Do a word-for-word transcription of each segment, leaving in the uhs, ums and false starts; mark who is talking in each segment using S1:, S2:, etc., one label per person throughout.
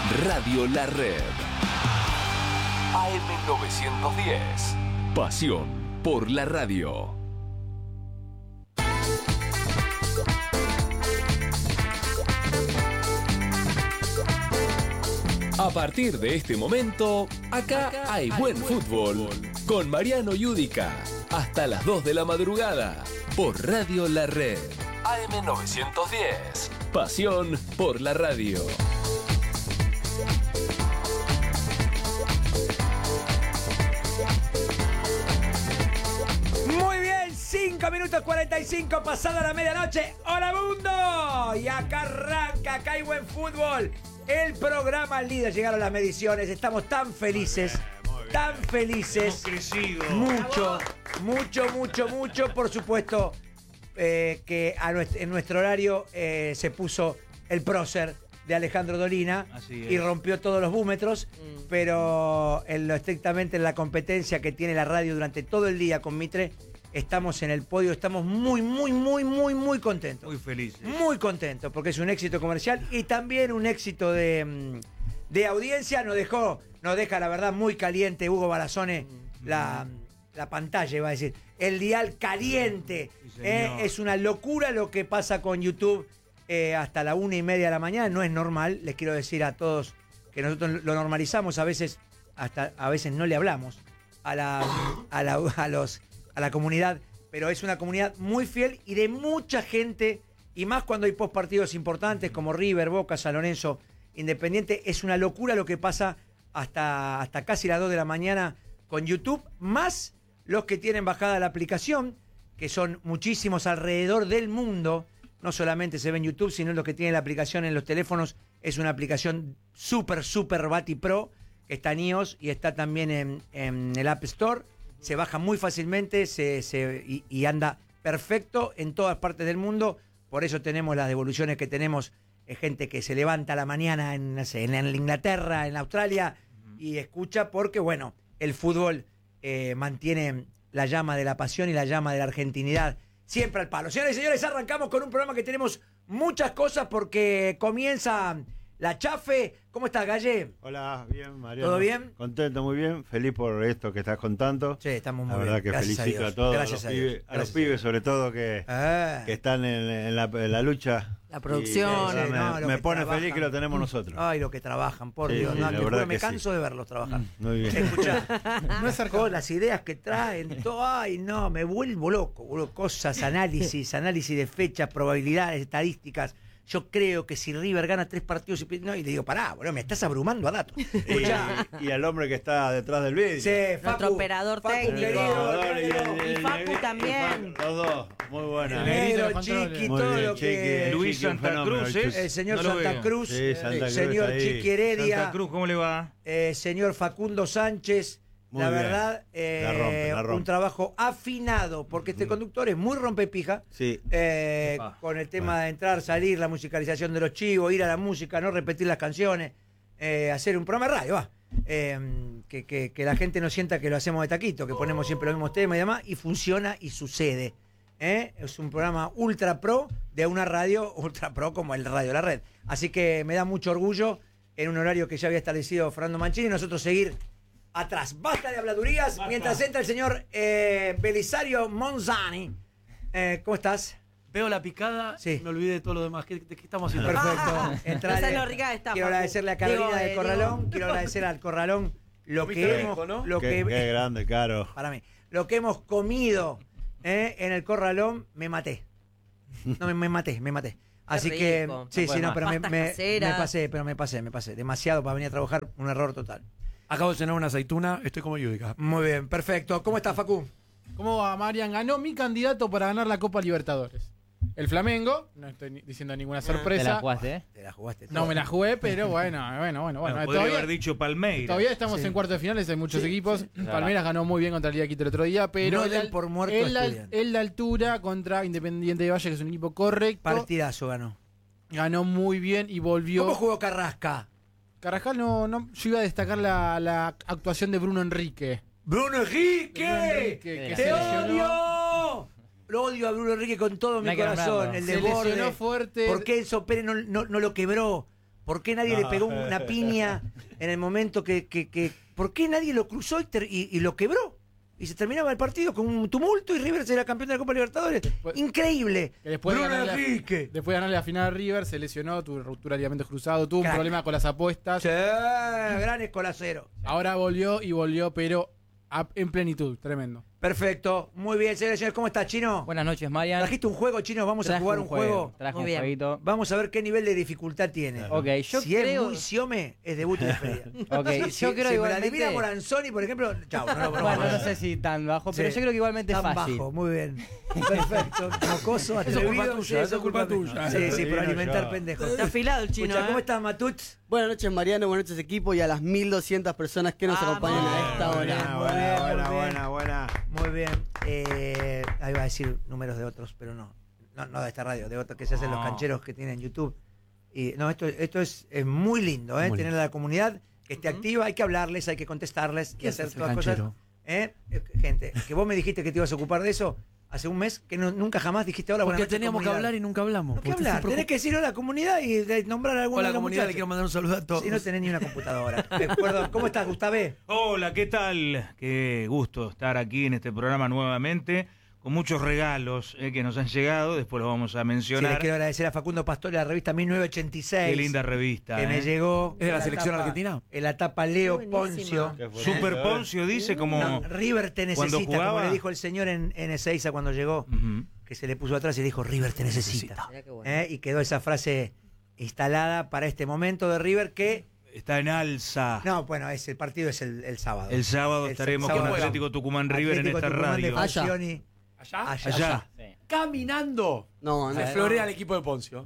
S1: Radio La Red. A M novecientos diez. Pasión por la radio. A partir de este momento, acá, acá hay, hay buen, buen fútbol. fútbol. Con Mariano Yudica. Hasta las dos de la madrugada. Por Radio La Red. A M novecientos diez. Pasión por la radio.
S2: Muy bien, cinco minutos cuarenta y cinco pasada la medianoche. ¡Hola mundo! Y acá arranca, acá hay buen fútbol. El programa líder, llegaron las mediciones, estamos tan felices, muy bien, tan felices.
S3: Hemos crecido.
S2: Mucho, mucho, mucho, mucho. Por supuesto eh, que a nuestro, en nuestro horario eh, se puso el prócer de Alejandro Dolina y rompió todos los búmetros, mm. pero en lo estrictamente en la competencia que tiene la radio durante todo el día con Mitre, estamos en el podio, estamos muy, muy, muy, muy, muy contentos.
S3: Muy felices.
S2: Muy contentos, porque es un éxito comercial y también un éxito de, de audiencia. Nos dejó, nos deja, la verdad, muy caliente Hugo Barazone, mm. la, la pantalla, iba a decir. El dial caliente. Sí, eh, es una locura lo que pasa con YouTube eh, hasta la una y media de la mañana. No es normal, les quiero decir a todos que nosotros lo normalizamos, a veces, hasta a veces no le hablamos a la, a la, a los... a la comunidad, pero es una comunidad muy fiel y de mucha gente, y más cuando hay postpartidos importantes como River, Boca, San Lorenzo, Independiente. Es una locura lo que pasa hasta, hasta casi las dos de la mañana con YouTube, más los que tienen bajada la aplicación, que son muchísimos alrededor del mundo. No solamente se ve en YouTube, sino los que tienen la aplicación en los teléfonos. Es una aplicación súper, súper Bati Pro, que está en iOS y está también en, en el App Store. Se baja muy fácilmente se, se, y, y anda perfecto en todas partes del mundo. Por eso tenemos las devoluciones que tenemos. Es gente que se levanta a la mañana en, no sé, en, en Inglaterra, en Australia, uh-huh. y escucha porque, bueno, el fútbol eh, mantiene la llama de la pasión y la llama de la argentinidad siempre al palo. Señores y señores, arrancamos con un programa que tenemos muchas cosas porque comienza la Chafe. ¿Cómo estás, Galle?
S4: Hola, bien, Mariano.
S2: ¿Todo bien?
S4: Contento, muy bien. Feliz por esto que estás contando.
S2: Sí, estamos muy
S4: bien. La verdad que
S2: Gracias
S4: felicito
S2: a,
S4: a todos.
S2: Gracias
S4: a los,
S2: a,
S4: pibes, a los pibes, sobre todo, que, ah. que están en, en, la, en la lucha.
S5: La producción.
S4: Y,
S2: sí,
S4: me
S2: no,
S4: me pone
S2: trabajan.
S4: feliz que lo tenemos nosotros.
S2: Ay, lo que trabajan, por
S4: sí,
S2: Dios.
S4: Sí,
S2: no,
S4: la
S2: te juro, me canso
S4: sí.
S2: de verlos trabajar.
S4: Muy bien.
S2: Escuchá, no es arco, las ideas que traen, todo, ay, no, me vuelvo loco, boludo. Cosas, análisis, análisis de fechas, probabilidades, estadísticas. Yo creo que si River gana tres partidos y, no, y le digo, pará, boludo, me estás abrumando a datos.
S4: Y, y al hombre que está detrás del vídeo.
S2: Sí, Facu,
S5: nuestro operador
S2: Facu,
S5: técnico.
S2: Querido,
S5: y, el, el, y Facu el, también.
S4: Los dos, muy buena.
S2: Negro, Chiqui, todo
S4: bien,
S2: lo que...
S3: Chiqui, Luis Santa Cruz, ¿eh?
S2: El señor
S3: no
S2: Santa Cruz,
S4: sí, Santa Cruz,
S2: señor
S4: ahí.
S2: Chiqui Heredia.
S3: Santa Cruz, ¿cómo le va?
S2: Eh, señor Facundo Sánchez.
S4: Muy
S2: la
S4: bien.
S2: verdad, eh,
S4: la rompe, la rompe.
S2: un trabajo afinado, porque este conductor es muy rompepija,
S4: sí.
S2: eh, con el tema ah. de entrar, salir, la musicalización de los chivos, ir a la música, no repetir las canciones, eh, hacer un programa de radio, va. Eh, que, que, que la gente no sienta que lo hacemos de taquito, que ponemos siempre los mismos temas y demás, y funciona y sucede. ¿eh? Es un programa ultra pro de una radio ultra pro como el Radio La Red. Así que me da mucho orgullo, en un horario que ya había establecido Fernando Mancini, nosotros seguir atrás. Basta de habladurías. Basta. Mientras entra el señor eh, Belisario Monzani. Eh, ¿Cómo estás?
S6: Veo la picada,
S2: sí.
S6: Me olvidé de todo lo demás. ¿Qué, de qué estamos haciendo?
S2: Perfecto.
S5: Ah,
S2: Entrale.
S5: no rica está,
S2: quiero
S5: Facu.
S2: agradecerle a Carolina
S5: digo,
S2: del
S5: eh,
S2: Corralón.
S5: digo.
S2: Quiero agradecer al Corralón lo que
S4: Qué,
S2: hemos...
S4: ¿no?
S2: Lo
S4: qué,
S2: que,
S4: qué grande, Caro.
S2: Para mí. Lo que hemos comido eh, en el Corralón, me maté. No, me, me maté, me maté. Así
S5: rico.
S2: que... Sí,
S5: no
S2: sí, no, pero me, me, me
S5: me
S2: pasé, pero me pasé, me pasé. Demasiado para venir a trabajar, un error total.
S6: Acabo de cenar una aceituna, estoy como Yudica.
S2: Muy bien, perfecto. ¿Cómo estás, Facu?
S7: ¿Cómo va, Marian? Ganó mi candidato para ganar la Copa Libertadores. El Flamengo, no estoy ni- diciendo ninguna sorpresa.
S5: Te la jugaste, ¿eh?
S2: Te la jugaste.
S7: No me la jugué, pero bueno, bueno, bueno, bueno.
S3: Bueno, podría
S7: todavía,
S3: haber dicho Palmeiras.
S7: todavía estamos
S2: Sí.
S7: en cuartos de finales, hay muchos
S2: Sí,
S7: equipos.
S2: sí.
S7: Palmeiras ganó muy bien contra el Liga Quito el otro día, pero
S2: No
S7: en
S2: den
S7: la-
S2: por muerto
S7: en la,
S2: Estudiantes.
S7: en la altura contra Independiente de Valle, que es un equipo correcto.
S2: Partidazo ganó.
S7: Ganó muy bien y volvió.
S2: ¿Cómo jugó Carrasca?
S7: Carrascal no, no, yo iba a destacar la, la actuación de Bruno Enrique.
S2: ¡Bruno Enrique!
S7: Bruno Enrique, que
S2: ¡Te
S7: se lesionó.
S2: odio! Lo odio a Bruno Enrique con todo mi
S5: No hay que
S2: corazón.
S5: nombrarlo.
S2: El
S7: Se
S2: desborde.
S7: lesionó fuerte.
S2: ¿Por qué Enzo Pérez no, no, no lo quebró? ¿Por qué nadie le pegó una piña en el momento que... que, que ¿Por qué nadie lo cruzó y, ter, y, y lo quebró? Y se terminaba el partido con un tumulto y River era campeón de la Copa Libertadores.
S7: Después,
S2: Increíble.
S7: Después de,
S2: Bruno
S7: ganarle,
S2: Enrique.
S7: después de ganarle la final a River, se lesionó, tuvo ruptura de ligamentos cruzados, tuvo
S2: Crack.
S7: un problema con las apuestas.
S2: Sí, gran escolacero.
S7: Ahora volvió y volvió, pero a, en plenitud, tremendo.
S2: Perfecto. Muy bien, señores y señores. ¿Cómo estás, Chino?
S8: Buenas noches, Marian.
S2: ¿Trajiste un juego, Chino? Vamos
S8: Traje
S2: a jugar
S8: un
S2: un juego.
S8: Traje
S5: Muy
S8: un
S5: bien.
S8: jueguito.
S2: Vamos a ver qué nivel de dificultad tiene.
S8: Ok, yo
S2: si
S8: creo...
S2: es muy Siome, es debut y despedida.
S8: Ok,
S2: Si,
S8: yo
S2: si
S8: creo
S2: me la
S8: igualmente...
S2: adivina Moranzoni, por ejemplo, chao. No, no, no,
S8: bueno,
S2: no,
S8: no sé si tan bajo, pero
S2: Sí.
S8: yo creo que igualmente es
S2: Tan
S8: fácil.
S2: bajo, muy bien. Perfecto. Mocoso,
S6: Eso es culpa
S2: atrevido.
S6: tuya,
S2: Sí,
S6: eso es culpa
S2: mía.
S6: tuya.
S2: Sí, sí, por
S4: Vino
S2: alimentar
S4: yo.
S2: pendejos.
S5: Está afilado el chino.
S2: Escucha, ¿cómo
S5: ¿eh?
S2: estás, Matut?
S9: Buenas noches, Mariano. Buenas noches, equipo. Y a las mil doscientas personas que nos
S2: Vamos.
S9: acompañan a esta
S2: Muy
S9: hora.
S2: bien,
S4: Buena,
S2: muy bien,
S4: buena, buena,
S2: muy bien.
S4: buena, buena.
S2: Muy bien. Eh, ahí va a decir números de otros, pero no. No, no de esta radio, de otros que se hacen los
S3: No.
S2: cancheros que tienen YouTube. Y no, esto, esto es, es muy lindo, ¿eh?
S6: Muy
S2: Tener a la comunidad que esté activa, hay que hablarles, hay que contestarles y
S6: ¿Qué es
S2: hacer
S6: ese
S2: todas las cosas.
S6: canchero?
S2: ¿Eh? Eh, Gente, que vos me dijiste que te ibas a ocupar de eso hace un mes, que no- nunca jamás dijiste hola, buenas
S6: Porque
S2: noches,
S6: teníamos que
S2: comunidad.
S6: hablar y nunca hablamos.
S2: No, ¿qué
S6: Porque
S2: hablar?
S6: se preocupa-
S2: Tenés que decir hola a la comunidad y de- nombrar a alguna
S6: Hola
S2: de las
S6: comunidad, le
S2: muchachas.
S6: quiero mandar un saludo a todos.
S2: Si no tenés ni una computadora. Eh, Perdón, ¿cómo estás, Gustave?
S3: Hola, ¿qué tal? Qué gusto estar aquí en este programa nuevamente, con muchos regalos eh, que nos han llegado, después los vamos a
S2: Sí, le
S3: mencionar.
S2: quiero agradecer a Facundo Pastor de la revista mil novecientos ochenta y seis.
S3: Qué linda revista.
S2: Que
S3: eh.
S2: me llegó.
S6: ¿Es de la
S2: en
S6: selección
S2: tapa-
S6: argentina?
S2: En la tapa Leo
S5: Qué buenísima.
S2: Poncio.
S4: Qué bonito,
S3: Super
S4: ¿eh?
S3: Poncio dice como...
S2: No, River te
S3: cuando
S2: necesita, como
S3: jugaba-
S2: le dijo el señor en, en Ezeiza cuando llegó,
S3: Ujú.
S2: que se le puso atrás y le dijo, River te necesita.
S5: Mirá qué bueno.
S2: ¿Eh? Y quedó esa frase instalada para este momento de River que...
S3: Está en alza.
S2: No, bueno, es, el partido es el, el sábado.
S3: El sábado
S2: El
S3: estaremos
S2: sábado
S3: con
S2: juega.
S3: Atlético Tucumán River
S2: Atlético
S3: en esta
S2: Tucumán de
S3: radio.
S9: Allá.
S2: Falcioni.
S6: ¿Allá?
S2: Allá.
S3: Allá.
S8: Sí.
S6: Caminando.
S9: No, no.
S6: Se florea al equipo de Poncio.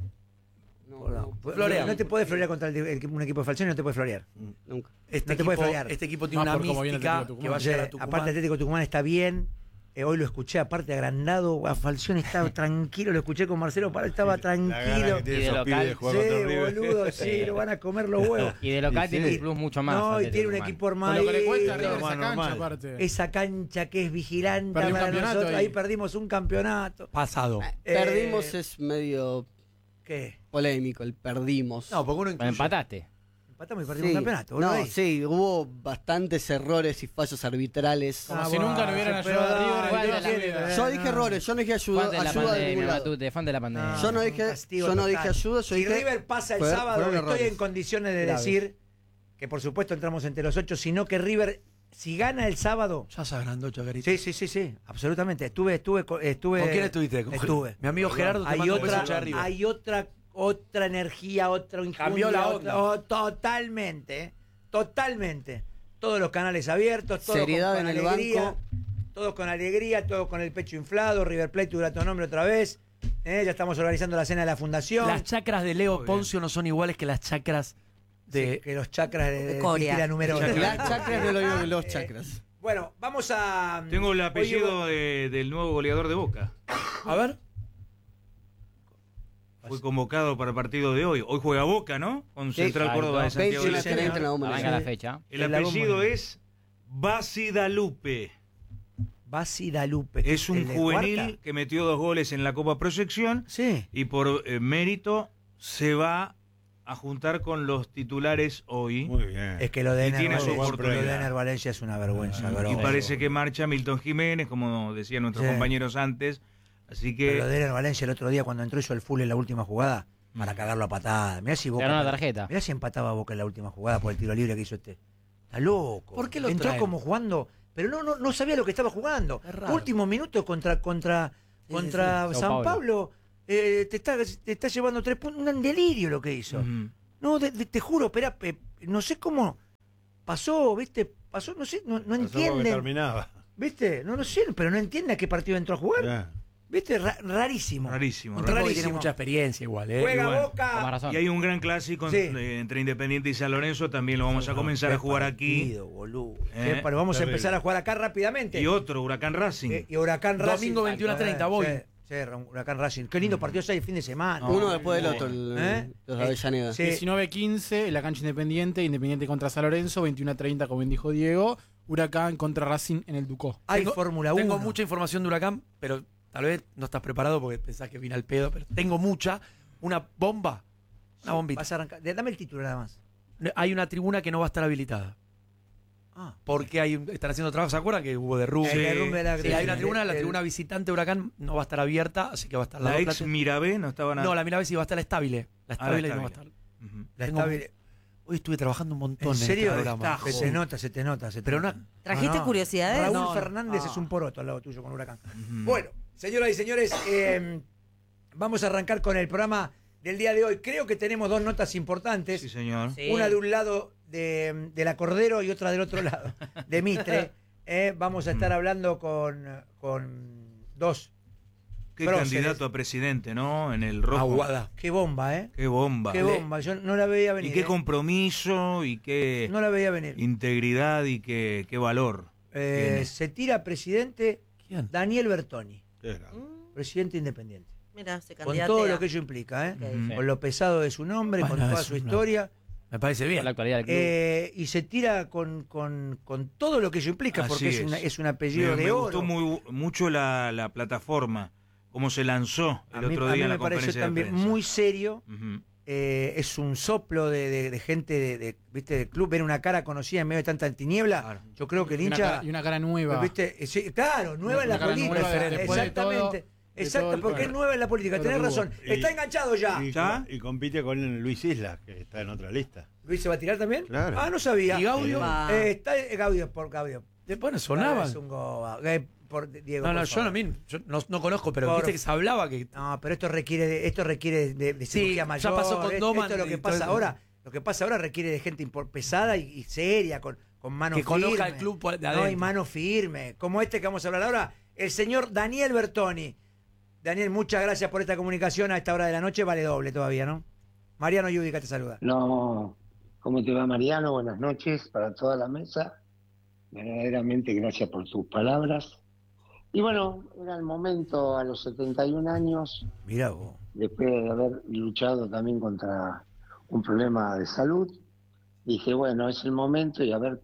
S9: No, no,
S2: Florea. No te puedes florear contra el, el- un equipo de Falcioni, no te puedes florear.
S9: nunca.
S6: Este,
S2: No te puedes
S6: equipo,
S2: florear.
S6: este equipo tiene
S7: Más
S6: una
S7: por cómo viene
S6: mística
S7: Atlético
S6: que va a
S7: Tucumán.
S6: llegar a
S2: Aparte
S6: Tucumán.
S2: Atlético Tucumán está bien. Eh, hoy lo escuché, aparte agrandado, a Falcioni estaba tranquilo, lo escuché con Marcelo Pará, estaba
S4: La gana
S2: tranquilo.
S4: que tiene
S8: Y de
S4: esos
S8: local.
S4: pibes de jugar contra
S2: Sí,
S4: River.
S2: boludo, sí, lo van a comer los huevos.
S8: Y de local
S4: Y
S8: tiene
S4: sí.
S8: un plus mucho más.
S2: No, y
S8: Atlético
S2: tiene un
S8: Tucumán.
S2: equipo
S7: Con lo que le cuesta a
S2: armadito.
S7: River esa
S4: normal,
S7: cancha,
S4: normal.
S7: aparte.
S2: Esa cancha que es vigilante
S7: Perdió un
S2: para
S7: campeonato
S2: nosotros. Ahí
S7: ahí.
S2: perdimos un campeonato.
S6: Pasado.
S2: Eh,
S9: Perdimos es medio
S2: ¿Qué?
S9: polémico, el perdimos.
S6: No, porque uno
S8: Pero
S6: incluye.
S8: empataste.
S2: Empatamos y perdimos
S9: Sí.
S2: un campeonato. boludo,
S9: No,
S2: ahí.
S9: sí, hubo bastantes errores y fallos arbitrales.
S7: Como
S2: Ah,
S7: si nunca le hubieran
S2: pero
S7: ayudado a
S2: dale,
S7: River.
S8: ¿cuál
S7: en
S8: de
S7: toda
S8: la-
S7: su vida.
S9: Yo dije errores, yo no dije ayuda,
S8: Fan de la
S9: ayuda de
S8: pandemia,
S9: ningún lado.
S8: Matute, fan de la pandemia.
S9: Yo no
S2: un
S9: dije-
S2: castigo
S9: yo no
S2: total.
S9: dije ayuda, yo
S2: si
S9: dije-
S2: River pasa el
S9: Fue-
S2: sábado,
S9: fueron
S2: estoy
S9: errores.
S2: en condiciones de
S9: Graves.
S2: decir que por supuesto entramos entre los ocho, sino que River, si gana el sábado.
S6: Ya se agrandó, Chacarito.
S2: Sí, sí, sí, sí, absolutamente. Estuve, estuve, co- estuve.
S6: ¿Con quién estuviste? Con-
S2: Estuve.
S6: Mi amigo Gerardo te
S2: Hay
S6: manda un beso
S2: otra,
S6: allá arriba.
S2: hay otra, otra energía, otra injundia,
S6: Cambió la
S2: otra-
S6: onda.
S2: oh, totalmente, eh, totalmente. Todos los canales abiertos, todos
S9: Seriedad
S2: con, con
S9: en el
S2: alegría,
S9: banco.
S2: todos con alegría, todos con el pecho inflado. River Plate tuvo tu nombre otra vez. Eh, ya estamos organizando la cena de la fundación.
S6: Las chacras de Leo
S3: Muy bien.
S6: Poncio no son iguales que las chacras de.
S2: Sí, que los chakras de, de,
S5: De Coria.
S2: la número ocho.
S9: Las chacras de los, de los
S2: Eh,
S9: chakras.
S2: Bueno, vamos a.
S3: Tengo el
S2: Hoy
S3: apellido
S2: hubo-
S3: de- del nuevo goleador de Boca.
S6: A ver.
S3: Fue convocado para el partido de hoy. Hoy juega Boca, ¿no? Con
S9: Sí,
S3: Central
S8: exacto.
S3: Córdoba de Santiago del
S9: veintiuno
S3: Estero.
S9: treinta en la bomba.
S8: Arranca la fecha.
S3: El
S2: En la
S3: apellido
S2: bomba.
S3: es Basidalupe.
S2: Basi Dalupe.
S3: Es un
S2: ¿El de
S3: juvenil
S2: Cuarta?
S3: que metió dos goles en la Copa Proyección
S2: Sí.
S3: y por eh, mérito se va a juntar con los titulares hoy.
S4: Muy bien.
S2: Es que lo de
S3: Y
S2: Ener
S3: tiene su
S2: Valencia, lo
S3: oportunidad.
S2: de Ener Valencia es una vergüenza,
S3: Y
S2: bro.
S3: parece que marcha Milton Jiménez, como decían nuestros
S2: Sí.
S3: compañeros antes. Así
S2: Pero lo
S3: que
S2: de Ener Valencia el otro día cuando entró hizo el full en la última jugada para cagarlo a patadas. Mirá si Boca.
S8: Te ganó una tarjeta.
S2: Mirá si empataba Boca en la última jugada por el tiro libre que hizo este. Está loco.
S6: ¿Por qué lo
S2: Entró
S6: traen?
S2: como jugando, pero no, no, no sabía lo que estaba jugando.
S6: Es raro.
S2: Último minuto contra, contra, contra
S8: sí.
S2: San
S8: Sao
S2: Pablo. eh, te, está, te está llevando tres puntos. Un delirio lo que hizo.
S3: ujú.
S2: No, de- de- te juro, espera, eh, no sé cómo pasó, ¿viste? Pasó, no sé, no, no
S4: Pasó porque
S2: entienden.
S4: terminaba.
S2: ¿Viste? No lo sé, pero no entiende a qué partido entró a jugar.
S4: Ya.
S2: ¿Viste? Ra- rarísimo.
S3: Rarísimo,
S6: Un tipo que
S2: rarísimo.
S6: tiene mucha experiencia igual, ¿eh?
S2: Juega
S3: Y bueno,
S8: Con más
S2: Boca.
S8: razón.
S3: Y hay un gran clásico
S2: Sí.
S3: entre, entre Independiente y San Lorenzo. También lo vamos a comenzar
S2: Qué
S3: a jugar aquí.
S2: partido, boludo.
S3: Eh,
S2: Qué par- vamos
S4: terrible.
S2: a empezar a jugar acá rápidamente.
S3: Y otro, Huracán Racing.
S2: Eh, y Huracán Racing.
S6: Domingo veintiuno a treinta, voy.
S2: Sí, sí, Huracán Racing. Qué lindo partido ese el fin de semana.
S3: No,
S9: Uno después del
S3: muy
S9: otro, el-
S2: ¿Eh?
S9: los de Avellaneda.
S2: Sí.
S7: diecinueve quince en la cancha Independiente, Independiente contra San Lorenzo, veintiuno a treinta, como bien dijo Diego, Huracán contra Racing en el Ducó.
S2: Hay
S6: Tengo-
S2: Fórmula uno.
S6: Tengo mucha información de Huracán, pero tal vez no estás preparado porque pensás que vine al pedo, pero tengo mucha. Una bomba. Una bombita.
S2: Vas a arrancar. Dame el título nada más.
S6: Hay una tribuna que no va a estar habilitada.
S2: Ah.
S6: Porque hay un- están haciendo trabajo, ¿se acuerdan que hubo derrumbe?
S2: El derrumbe de la-
S6: Sí, hay una
S2: el-
S6: tribuna, la
S2: el-
S6: tribuna visitante Huracán no va a estar abierta, así que va a estar
S3: La
S6: dos
S3: ex
S6: plates.
S3: Mirabé no estaba nada.
S6: No, la Mirabé sí va a estar la estable. La
S3: Ah, la
S6: estable no va a
S3: estable.
S6: estar.
S3: Ujú.
S2: La
S6: Tengo-
S2: estable-
S6: Hoy estuve trabajando un montón
S2: ¿En
S6: en,
S2: serio?
S6: este programa.
S2: Se te nota, se te nota. Se te
S6: Pero
S2: nota.
S6: una-
S5: ¿Trajiste curiosidades?
S2: Raúl
S6: No, no.
S2: Fernández
S6: Ah.
S2: es un poroto al lado tuyo con Huracán.
S3: Ujú.
S2: Bueno, señoras y señores, eh, vamos a arrancar con el programa del día de hoy. Creo que tenemos dos notas importantes.
S3: Sí, señor.
S5: Sí.
S2: Una de un lado de, de la Cordero y otra del otro lado, de Mitre. Eh, vamos a estar hablando con, con dos.
S3: Qué
S2: próceres.
S3: candidato a presidente, ¿no? En el rojo.
S6: Aguada.
S2: Qué bomba, ¿eh?
S3: Qué bomba.
S2: Qué bomba. Yo no la veía
S3: Y
S2: venir.
S3: qué
S2: ¿eh?
S3: compromiso y qué
S2: No la veía venir.
S3: integridad y qué, qué valor.
S2: Eh,
S3: tiene.
S2: se tira presidente
S6: ¿Quién?
S2: Daniel Bertoni,
S4: Qué grande.
S5: Mm,
S2: presidente independiente.
S5: Mira, se
S2: Con
S5: candidatea.
S2: todo lo que ello implica, ¿eh?
S5: Ok.
S3: Ujú.
S2: Con lo pesado de su nombre,
S6: Bueno,
S2: con toda
S6: es
S2: su
S6: una-
S2: historia.
S6: Me parece
S8: Por
S6: bien.
S8: la actualidad del club.
S2: Eh, y se tira con, con, con todo lo que ello implica,
S3: Así
S2: porque es,
S3: es.
S2: una- es un apellido
S3: me,
S2: de
S3: me
S2: oro.
S3: gustó muy, mucho la, la plataforma, cómo se lanzó
S2: a
S3: el
S2: mí,
S3: otro
S2: a
S3: día
S2: mí
S3: en la
S2: me pareció
S3: conferencia de
S2: también
S3: prensa.
S2: muy serio.
S3: Ujú.
S2: eh, es un soplo de, de- de gente de, de- ¿viste? del club, ver una cara conocida en medio de tanta tiniebla.
S3: Claro.
S2: Yo creo que el
S7: Y una
S2: hincha.
S7: cara- y una cara nueva.
S2: ¿viste? Eh, sí, claro, nueva en la
S7: Una cara
S2: política.
S7: nueva después de todo-
S2: Exactamente.
S7: de
S2: Exacto,
S7: todo el-
S2: porque es
S7: bueno,
S2: nueva en la política.
S7: todo
S2: Tenés
S7: lo que
S2: razón.
S4: hubo.
S2: Está
S4: Y-
S2: enganchado ya.
S4: Y,
S3: ¿Ya?
S4: y compite con Luis Islas, que está en otra lista.
S2: ¿Luis se va a tirar también?
S4: Claro.
S2: Ah, no sabía.
S6: ¿Y Gaudio?
S5: Va.
S2: Eh, está eh, Gaudio por Gaudio.
S6: Bueno, sonaba.
S2: Es un goba. Eh, por Diego.
S6: No, no,
S2: por
S6: yo,
S2: favor.
S6: no, mí- yo no, no conozco, pero
S2: Por-
S6: viste que se hablaba que.
S2: No, pero esto requiere de, esto requiere de, de
S6: Sí,
S2: cirugía
S6: ya
S2: mayor.
S6: pasó con
S2: eh,
S6: Doman
S2: Esto es lo que
S6: y todo
S2: pasa
S6: eso.
S2: ahora. Lo que pasa ahora requiere de gente impor- pesada y, y seria, con, con mano
S6: Que
S2: firme.
S6: conozca el club por- de
S2: No, y
S6: adentro.
S2: mano firme. Como este que vamos a hablar ahora, el señor Daniel Bertoni. Daniel, muchas gracias por esta comunicación a esta hora de la noche. Vale doble todavía, ¿no? Mariano Yudica te saluda.
S10: No, ¿cómo te va, Mariano? Buenas noches para toda la mesa. Verdaderamente gracias por tus palabras. Y bueno, era el momento a los setenta y un años,
S2: Mirá vos.
S10: después de haber luchado también contra un problema de salud. Dije, bueno, es el momento y a ver,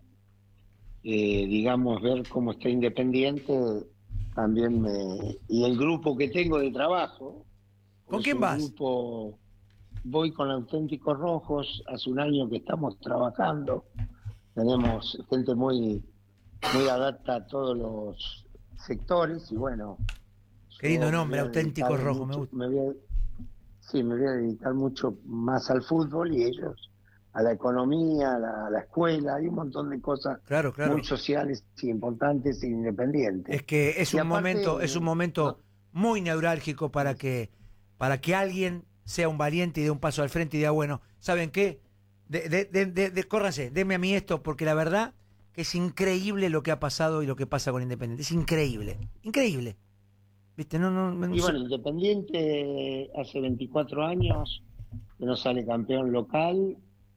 S10: eh, digamos, ver cómo está Independiente también me... Y el grupo que tengo de trabajo.
S2: ¿Con
S10: es
S2: quién
S10: un
S2: vas?
S10: Grupo, voy con Auténticos Rojos, hace un año que estamos trabajando. Tenemos gente muy, muy adapta a todos los sectores y bueno.
S2: Qué lindo
S10: yo me
S2: nombre,
S10: voy a
S2: Auténticos
S10: dedicar
S2: Rojos, me
S10: mucho-
S2: gusta.
S10: me voy a- sí, me voy a dedicar mucho más al fútbol y ellos a la economía, a la, a la escuela, hay un montón de cosas
S2: Claro, claro.
S10: muy sociales y importantes e independientes.
S2: Es que es
S10: Y
S2: un
S10: aparte,
S2: momento, es un momento muy neurálgico para que, para que alguien sea un valiente y dé un paso al frente y diga, bueno, ¿saben qué? De, de, de, de- de- córranse, denme a mí esto, porque la verdad que es increíble lo que ha pasado y lo que pasa con Independiente. Es increíble, increíble. ¿Viste? No, no, no
S10: Y
S2: sé.
S10: bueno, Independiente hace veinticuatro años que no sale campeón local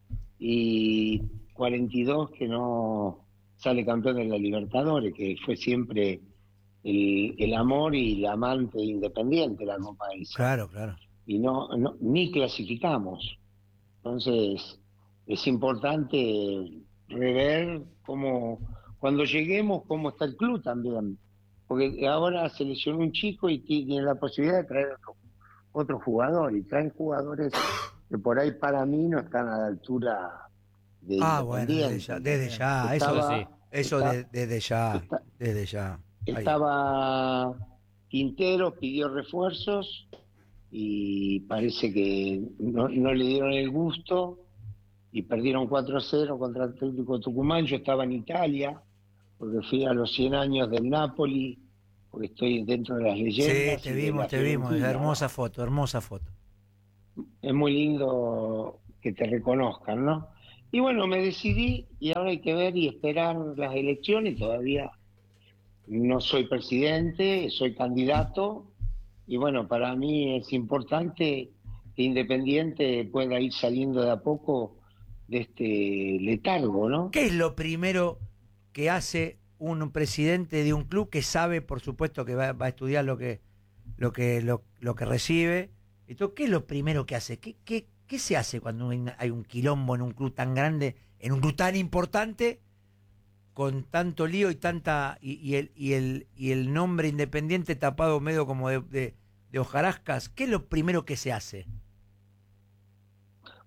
S10: y cuarenta y dos que no sale campeón de la Libertadores, que fue siempre el, el amor y la amante de Independiente, la Copa esa.
S2: Claro, claro.
S10: Y no, no ni clasificamos. Entonces, es importante rever cómo, cuando lleguemos, cómo está el club también. Porque ahora se lesionó un chico y tiene la posibilidad de traer otro, otro jugador. Y traen jugadores que por ahí para mí no están a la altura de
S2: Ah, bueno, desde
S10: Independiente.
S2: ya, desde ya, eso,
S10: Estaba-
S2: sí. Eso
S10: está-
S2: de- desde ya,
S10: está-
S2: desde ya. Ahí.
S10: Estaba Quintero, pidió refuerzos y parece que no, no le dieron el gusto y perdieron cuatro a cero contra el Atlético Tucumán. Yo estaba en Italia porque fui a los cien años del Napoli, porque estoy dentro de las
S2: Sí,
S10: leyendas.
S2: te
S10: y de
S2: vimos,
S10: la
S2: te vimos.
S10: Fiorentina.
S2: Hermosa foto, hermosa foto.
S10: Es muy lindo que te reconozcan, ¿no? Y bueno, me decidí y ahora hay que ver y esperar las elecciones. Todavía no soy presidente, soy candidato. Y bueno, para mí es importante que Independiente pueda ir saliendo de a poco de este letargo, ¿no?
S2: ¿Qué es lo primero que hace un presidente de un club que sabe, por supuesto, que va, va a estudiar lo que, lo que, lo, lo que recibe? Y todo, ¿qué es lo primero que hace? ¿Qué, qué, qué se hace cuando hay una- hay un quilombo en un club tan grande, en un club tan importante, con tanto lío y tanta y, y el, y el y el nombre Independiente tapado medio como de, de, de hojarascas? ¿Qué es lo primero que se hace?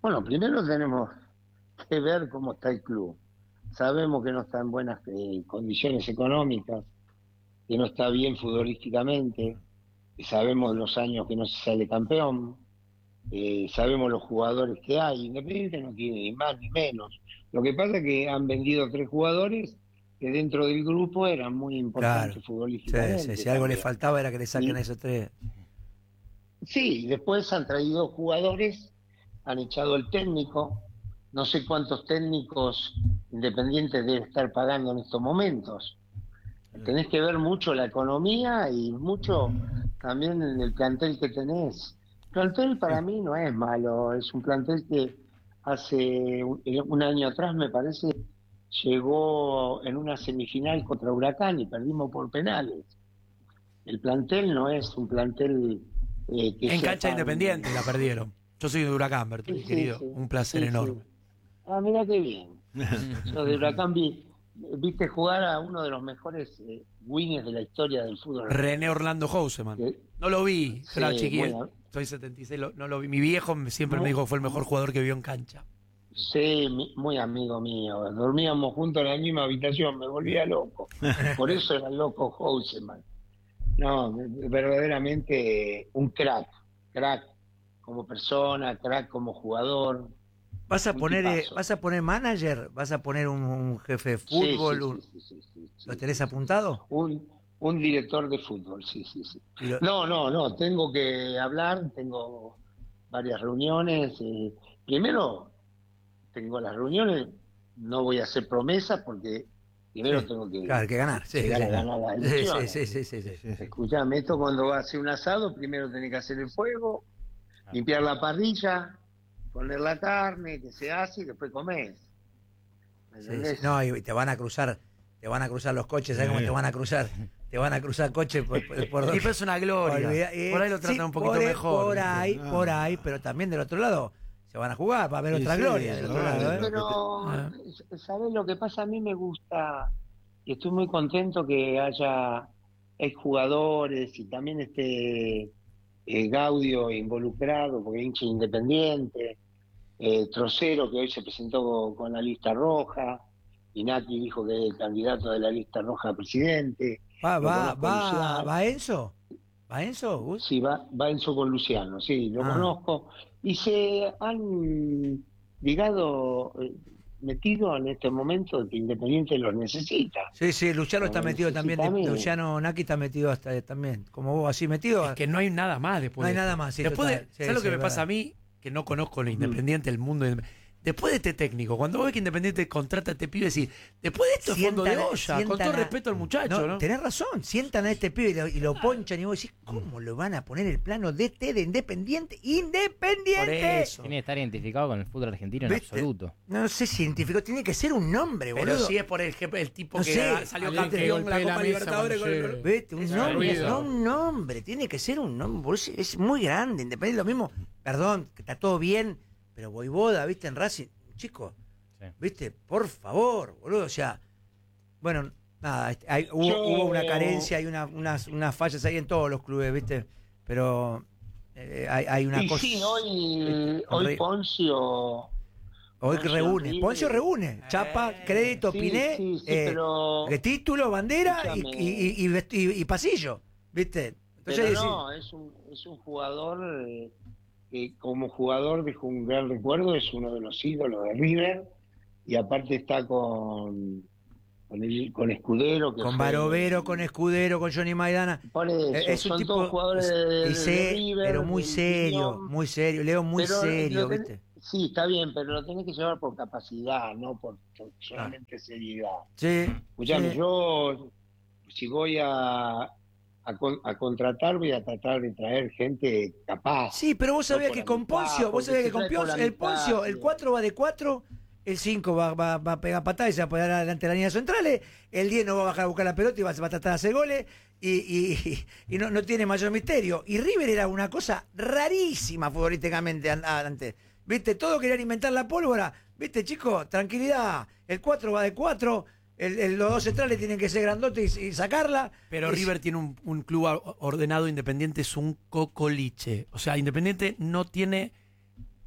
S10: Bueno, primero tenemos que ver cómo está el club. Sabemos que no está en buenas eh, condiciones económicas, que no está bien futbolísticamente, y sabemos los años que no se sale campeón, eh, sabemos los jugadores que hay. Independiente no tiene ni más ni menos. Lo que pasa es que han vendido tres jugadores que dentro del grupo eran muy importantes
S2: Claro.
S10: futbolísticamente.
S2: Sí, sí, si algo le
S10: también.
S2: faltaba era que le saquen
S10: Y-
S2: a esos tres.
S10: Sí, después han traído jugadores, han echado el técnico, no sé cuántos técnicos independientes debe estar pagando en estos momentos. Tenés que ver mucho la economía y mucho también en el plantel que tenés. El plantel para mí no es malo, es un plantel que hace un, un año atrás, me parece, llegó en una semifinal contra Huracán y perdimos por penales. El plantel no es un plantel eh, que
S6: En
S10: sea
S6: cancha
S10: tan-
S6: independiente la perdieron. Yo soy de Huracán, Bertoni,
S10: Sí, sí,
S6: querido.
S10: sí.
S6: Un placer
S10: Sí, sí.
S6: enorme.
S10: Ah, mira qué bien. Yo de Huracán vi, viste jugar a uno de los mejores eh, wingers de la historia del fútbol.
S6: René Orlando Houseman.
S10: Que-
S6: No lo vi,
S10: Sí,
S6: era chiquito.
S10: bueno.
S6: Soy setenta y seis, lo- no lo vi. Mi viejo me- siempre
S10: No.
S6: me dijo que fue el mejor jugador que vio en cancha.
S10: Sí, mi- muy amigo mío. Dormíamos juntos en la misma habitación, me volvía loco. Por eso era loco Houseman. No, verdaderamente un crack. Crack como persona, crack como jugador.
S2: ¿Vas a
S10: Un
S2: poner eh,
S10: tipazo.
S2: vas a poner manager? ¿Vas a poner un, un jefe de
S10: Sí,
S2: fútbol?
S10: sí,
S2: un-
S10: sí, sí, sí, sí,
S2: ¿Lo
S10: sí,
S2: tenés
S10: sí,
S2: apuntado?
S10: Un, un director de fútbol, sí, sí, sí.
S2: Y lo-
S10: No, no, no, tengo que hablar, tengo varias reuniones. eh, primero, tengo las reuniones, no voy a hacer promesas porque primero
S2: Sí,
S10: tengo que
S2: Claro, hay que ganar. Sí,
S10: llegar
S2: sí,
S10: a ganar las
S2: sí,
S10: elecciones.
S2: sí, sí, sí, sí, sí.
S10: Escuchame, esto cuando va a hacer un asado, primero tenés que hacer el fuego, limpiar la parrilla, poner la carne, que se hace y después comés. ¿Me
S2: Sí,
S10: entendés?
S2: sí. No, y te van a cruzar, te van a cruzar los coches, ¿sabes cómo te van a cruzar? Te van a cruzar coches por, por, por
S6: Y
S2: dos-
S6: pero es una gloria.
S2: Olvida- eh,
S6: Por ahí lo tratan
S2: sí,
S6: un poquito
S2: por, ahí-
S6: mejor.
S2: Por
S6: ¿viste?
S2: ahí,
S4: Ah.
S2: por ahí, pero también del otro lado se van a jugar, va a haber
S4: Sí,
S2: otra
S4: sí,
S2: gloria del
S4: sí,
S2: otro
S4: sí,
S2: lado. ¿eh?
S10: Pero,
S2: Ah.
S10: ¿sabés lo que pasa? A mí me gusta, y estoy muy contento que haya exjugadores y también esté eh, Gaudio involucrado, porque es hincha independiente, eh, Trocero, que hoy se presentó con, con la lista roja, y Nati dijo que es el candidato de la lista roja a presidente.
S2: Va,
S10: Lo
S2: va,
S10: conozco a
S2: va,
S10: Luciano.
S2: va Enzo. ¿Va Enzo, Gus?
S10: Sí, va, va Enzo con Luciano, sí, lo
S2: Ah.
S10: conozco. Y se han, digado, eh, metido en este momento que Independiente los necesita.
S2: Sí, sí, Luciano está
S10: Lo
S2: metido también. de-
S10: necesita a mí.
S2: Luciano Naki está metido hasta también. Como vos, así metido.
S6: Es que no hay nada más después.
S2: No hay
S6: de esto.
S2: nada más, sí,
S6: Después de,
S2: total. Sí,
S6: ¿sabes lo
S2: sí,
S6: que me
S2: es
S6: pasa a
S2: verdad.
S6: mí? Que no conozco el Independiente, el mundo. del- Después de este técnico, cuando vos ves que Independiente contrata a este pibe, decís, después de esto es fondo de
S2: Sientan a-
S6: olla, con
S2: sientan
S6: todo
S2: a-
S6: respeto al muchacho, ¿no?
S2: Tenés razón, sientan a este pibe y lo, y lo ponchan y vos decís, ¿cómo lo van a poner el plano D T de Independiente? ¡Independiente!
S6: Por eso.
S8: Tiene que estar identificado con el fútbol argentino en
S2: ¿Viste?
S8: absoluto.
S2: No sé si identificó, tiene que ser un nombre,
S6: Pero
S2: boludo.
S6: si es por el, jefe- el tipo
S2: No
S6: que
S2: sé.
S6: ah, salió
S7: Alguien que
S6: campeón en la
S7: golpee la
S6: Copa
S7: mesa
S6: Libertadores con
S7: cuando
S6: el...
S7: llegue.
S2: Vete, un
S7: Es
S2: nombre,
S7: ruido.
S2: no un nombre, tiene que ser un nombre, boludo, es, es muy grande, Independiente, lo mismo, perdón, que está todo bien, pero Voivoda, viste, en Racing, chicos,
S8: Sí.
S2: viste, por favor, boludo, o sea, bueno, nada, este, hay- hubo,
S10: Yo-
S2: hubo una carencia, hay una, unas, unas fallas ahí en todos los clubes, viste, pero eh, hay, hay una
S10: Y
S2: cosa...
S10: sí, hoy, hoy
S2: Re-
S10: Poncio...
S2: Hoy
S10: Poncio
S2: reúne,
S10: River-
S2: Poncio reúne, Chapa, crédito,
S10: Sí,
S2: Piné,
S10: sí, sí,
S2: eh,
S10: pero-
S2: que título, bandera y,
S10: Escúchame.
S2: y, y- y vest- y- y pasillo, viste. Entonces,
S10: Pero
S2: decís-
S10: no, es un, es un jugador eh, que como jugador dejó un gran recuerdo, es uno de los ídolos de River, y aparte está con, con, el- con Escudero. Que
S2: con
S10: fue-
S2: Barovero, con Escudero, con Johnny Maidana.
S10: Por eso,
S2: Eh, es un
S10: son
S2: tipo
S10: todos jugadores de,
S2: y
S10: de
S2: sé-
S10: River,
S2: pero muy
S10: del
S2: serio,
S10: Unión.
S2: muy serio, Leo muy
S10: Pero
S2: serio,
S10: lo tenés-
S2: ¿viste?
S10: Sí, está bien, pero lo tenés que llevar por capacidad, no por, por solamente seriedad.
S2: Sí.
S10: Escuchame,
S2: sí.
S10: yo si voy a, a, con- a contratar, voy a tratar de traer gente capaz.
S2: Sí, pero vos
S10: No
S2: sabías
S10: por
S2: que
S10: la
S2: con
S10: mitad,
S2: Poncio, vos
S10: porque
S2: sabías
S10: se
S2: que con
S10: trae por
S2: Poncio,
S10: la
S2: el
S10: mitad,
S2: Poncio, el
S10: sí.
S2: cuatro va de cuatro, el cinco va, va, va a pegar patadas y se va a poner adelante de la línea centrales, el diez no va a bajar a buscar la pelota y va, a- va a tratar de hacer goles y, y, y no, no tiene mayor misterio. Y River era una cosa rarísima futbolísticamente an- antes. ¿Viste? Todo querían inventar la pólvora. ¿Viste, chicos? Tranquilidad. El cuatro va de cuatro, el, el- los dos centrales tienen que ser grandotes y, y sacarla.
S6: Pero
S2: Es-
S6: River tiene un, un club a- ordenado, Independiente es un cocoliche. O sea, Independiente no tiene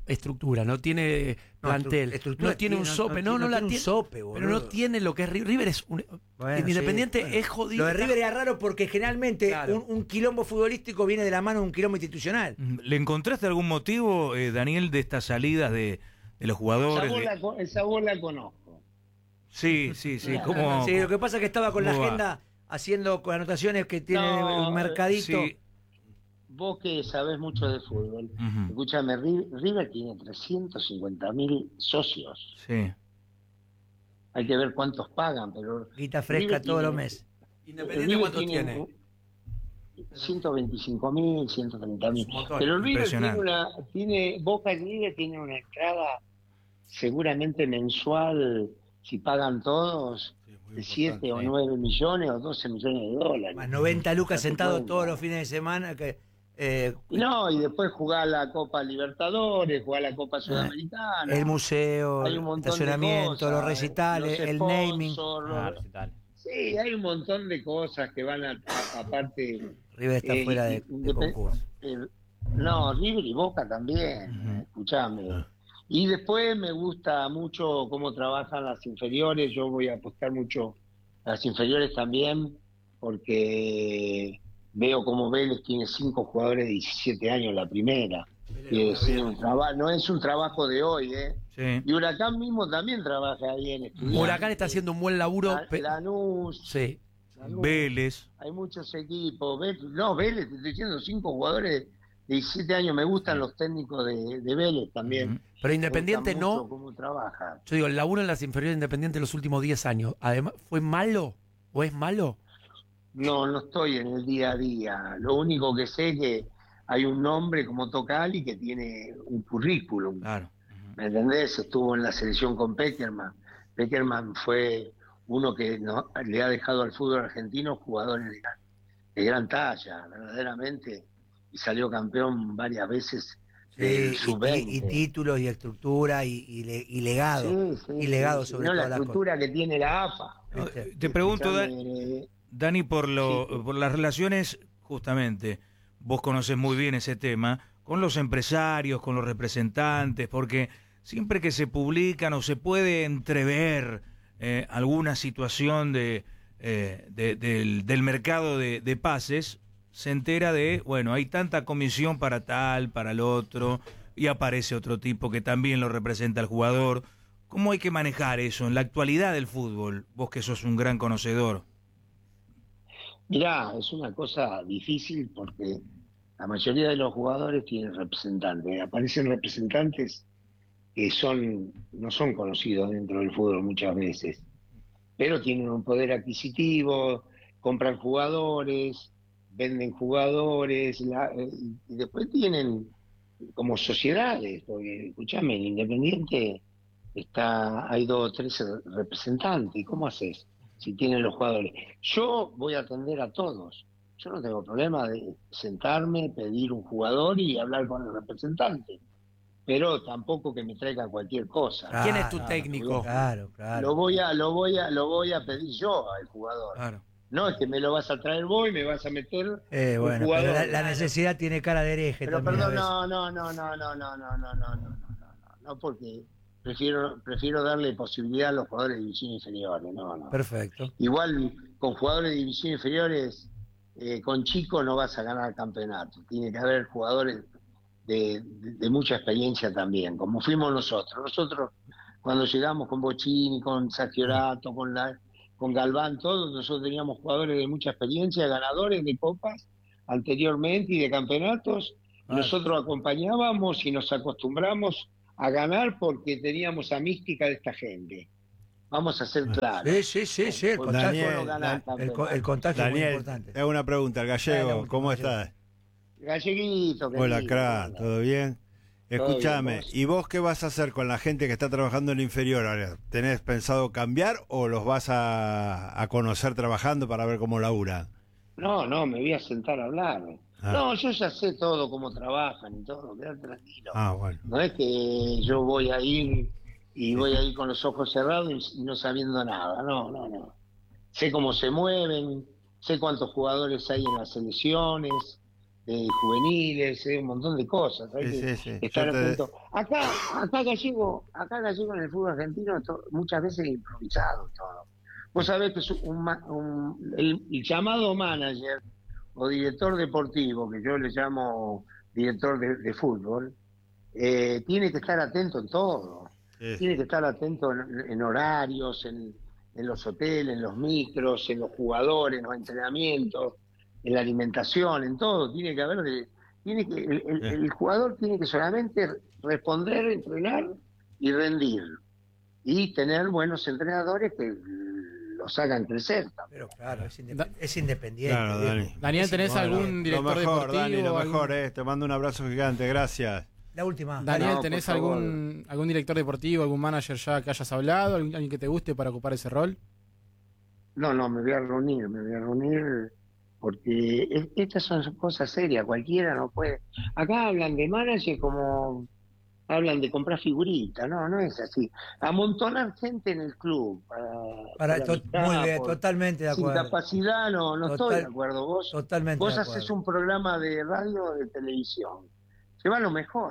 S6: estructura, no tiene plantel, no,
S2: estructura
S6: no tiene un
S2: no,
S6: sope,
S2: no,
S6: no, no,
S2: no
S6: la
S2: tiene un
S6: tiene,
S2: sope, boludo.
S6: pero no tiene lo que es River. River es un
S2: Bueno,
S6: Independiente
S2: sí, bueno.
S6: es jodido.
S2: Lo de River es raro porque generalmente
S6: Claro.
S2: un, un quilombo futbolístico viene de la mano de un quilombo institucional.
S3: ¿Le encontraste algún motivo, eh, Daniel, de estas salidas de, de los jugadores?
S10: Esa voz,
S3: de-
S10: la, co- esa voz la conozco.
S3: Sí, sí, sí.
S10: Claro.
S3: ¿Cómo,
S2: Sí, lo que pasa es que estaba con la
S3: cómo va?
S2: agenda haciendo con anotaciones que tiene
S10: No,
S2: un mercadito.
S3: Sí.
S10: Vos que sabés mucho de fútbol,
S3: Ujú.
S10: escúchame, Ri- River tiene trescientos cincuenta mil socios.
S3: Sí.
S10: Hay que ver cuántos pagan, pero
S2: Guita fresca
S10: River
S2: todos
S10: tiene-
S2: los meses.
S6: Independiente
S10: River
S6: cuánto tiene.
S10: ciento veinticinco mil, ciento treinta mil.
S6: Es un montón.
S10: Pero el River tiene
S3: Impresionante.
S10: una, tiene, Boca y River tiene una entrada seguramente mensual, si pagan todos, de siete o nueve millones o doce millones de dólares.
S2: Más noventa lucas
S10: Date
S2: sentados
S10: cuenta.
S2: todos los fines de semana. Que, eh,
S10: No, y después jugar la Copa Libertadores, jugar la Copa Sudamericana.
S2: el museo,
S10: Hay
S2: el
S10: un montón de
S2: estacionamiento,
S10: cosas,
S2: los recitales,
S10: los
S2: el naming.
S10: sponsors,
S8: Ah,
S10: los-
S8: recital.
S10: Sí, hay un montón de cosas que van a, a- aparte.
S2: River está
S10: eh,
S2: fuera de,
S10: y-
S2: de concurso.
S10: eh, no, River y Boca también,
S3: Ujú.
S10: escuchame. Y después me gusta mucho cómo trabajan las inferiores, yo voy a apostar mucho a las inferiores también, porque veo como Vélez tiene cinco jugadores de diecisiete años en la primera. Y es un traba- no es un trabajo de hoy, ¿eh?
S3: Sí.
S10: Y Huracán mismo también trabaja ahí en Estudiantes.
S6: Huracán está haciendo un buen laburo.
S10: La-
S6: pe-
S10: Lanús,
S6: Sí.
S10: Lanús.
S3: Vélez.
S10: Hay muchos equipos. Vélez- no, Vélez, te estoy diciendo, cinco jugadores de diecisiete años. Me gustan los técnicos de, de Vélez también.
S3: Ujú.
S6: Pero Independiente
S10: Me gusta
S6: no.
S10: mucho cómo trabaja.
S6: Yo digo, el laburo en las inferiores de Independiente los últimos diez años, además, ¿fue malo? ¿O es malo?
S10: No, no estoy en el día a día. Lo único que sé es que hay un nombre como Tocali que tiene un currículum.
S3: Claro.
S10: ¿Me entendés? Estuvo en la selección con Peckerman. Peckerman fue uno que no- le ha dejado al fútbol argentino jugadores de, gran- de gran talla, verdaderamente. Y salió campeón varias veces del
S2: Sí,
S10: sub
S2: y,
S10: veinte.
S2: y- y títulos y estructura y, y le- y legado.
S10: Sí, sí,
S2: y legado
S10: sí,
S2: sobre
S10: no, la
S2: todas las cosas.
S10: estructura que tiene la A F A.
S3: No,
S2: ¿Viste?
S3: te pregunto, Da-
S10: Escuchame,
S3: Dani, por, lo,
S10: Sí.
S3: por las relaciones, justamente, vos conoces muy bien ese tema, con los empresarios, con los representantes, porque siempre que se publican o se puede entrever eh, alguna situación de, eh, de- del, del mercado de, de pases, se entera de, bueno, hay tanta comisión para tal, para el otro, y aparece otro tipo que también lo representa al jugador. ¿Cómo hay que manejar eso en la actualidad del fútbol? Vos que sos un gran conocedor.
S10: Mirá, es una cosa difícil porque la mayoría de los jugadores tienen representantes. Aparecen representantes que son no son conocidos dentro del fútbol muchas veces, pero tienen un poder adquisitivo, compran jugadores, venden jugadores, la- eh, y después tienen como sociedades, porque escuchame, en Independiente está, hay dos o tres representantes, ¿y cómo haces si tienen los jugadores? Yo voy a atender a todos, yo no tengo problema de sentarme, pedir un jugador y hablar con el representante, pero tampoco que me traiga cualquier cosa.
S2: Claro,
S6: ¿Quién es tu
S2: claro,
S6: técnico?
S2: Claro, claro.
S10: Lo voy a, lo voy a, lo voy a pedir yo al jugador.
S3: Claro.
S10: No es que me lo vas a traer vos y me vas a meter
S2: Eh,
S10: un
S2: bueno, pero
S10: jugador.
S2: la, la necesidad tiene cara de hereje
S10: Pero
S2: también. a
S10: perdón,
S2: veces.
S10: no, no, no, no, no, no, no, no, no, no, no, no, no, no, porque prefiero, prefiero darle posibilidad a los jugadores de división inferiores, no, no.
S2: Perfecto.
S10: Igual con jugadores de división inferiores, eh, con chicos no vas a ganar campeonato. Tiene que haber jugadores de, de, de mucha experiencia también, como fuimos nosotros. Nosotros, cuando llegamos con Bochini, con Sacchiorato, con la, con Galván, todos, nosotros teníamos jugadores de mucha experiencia, ganadores de copas anteriormente y de campeonatos. Y
S2: Claro.
S10: nosotros acompañábamos y nos acostumbramos a ganar porque teníamos a mística de esta gente. Vamos a ser claros.
S2: Sí, sí, sí, sí, el
S10: Porque
S2: contagio,
S10: vos no
S4: Daniel,
S10: ganás
S2: el, co-
S10: campeonato.
S2: el contagio es muy
S4: Daniel,
S2: importante.
S4: te hago una pregunta, el
S2: Dale,
S4: gallego,
S2: última,
S4: ¿cómo
S2: gallego.
S4: estás?
S10: Galleguito,
S4: Hola,
S10: querido,
S4: crack,
S10: hola.
S4: ¿todo bien? Escúchame,
S10: bien, vos.
S4: ¿y vos qué vas a hacer con la gente que está trabajando en el inferior ahora? ¿Tenés pensado cambiar o los vas a, a conocer trabajando para ver cómo laburan?
S10: No, no, me voy a sentar a hablar.
S4: Ah.
S10: No, yo ya sé todo, cómo trabajan y todo, quedate tranquilo.
S4: Ah, bueno.
S10: No es que yo voy a ir y voy a ir con los ojos cerrados y no sabiendo nada, no, no, no. Sé cómo se mueven, sé cuántos jugadores hay en las selecciones, de juveniles, eh, un montón de cosas. Hay
S4: Sí,
S10: que
S4: sí, sí.
S10: estar
S4: Yo te-
S10: atento. Acá, acá Gallego, acá Gallego en el fútbol argentino to- muchas veces improvisado todo. Vos sabés que es un, ma- un- el, el llamado manager o director deportivo, que yo le llamo director de, de fútbol, eh, tiene que estar atento en todo.
S4: Sí.
S10: Tiene que estar atento en, en horarios, en, en los hoteles, en los micros, en los jugadores, en los entrenamientos, en la alimentación, en todo. Tiene que haber de, tiene que el, el-
S4: Sí.
S10: el jugador tiene que solamente responder, entrenar y rendir y tener buenos entrenadores que los hagan crecer también.
S2: Pero claro, es, independ- es independiente.
S4: Claro, Dani.
S7: Daniel, ¿tenés
S2: Bueno,
S7: algún
S4: Lo
S7: director
S4: mejor,
S7: deportivo?
S4: Dani, lo
S7: algún-
S4: mejor, eh. Te mando un abrazo gigante, gracias.
S2: La última.
S7: Daniel,
S10: No,
S7: ¿tenés
S10: por favor.
S7: algún, algún director deportivo, algún manager ya que hayas hablado, algún- alguien que te guste para ocupar ese rol?
S10: No, no, me voy a reunir, me voy a reunir porque es- estas son cosas serias, cualquiera no puede. Acá hablan de manager como hablan de comprar figuritas, no, no es así. Amontonar gente en el club para,
S2: Para,
S10: para
S2: to-
S10: amistad,
S2: muy bien,
S10: por-
S2: totalmente de
S10: sin
S2: acuerdo.
S10: capacidad no, no
S2: Total-
S10: estoy de acuerdo. Vos,
S2: Totalmente
S10: vos
S2: de
S10: haces
S2: acuerdo.
S10: un programa de radio o de televisión, lleva lo mejor,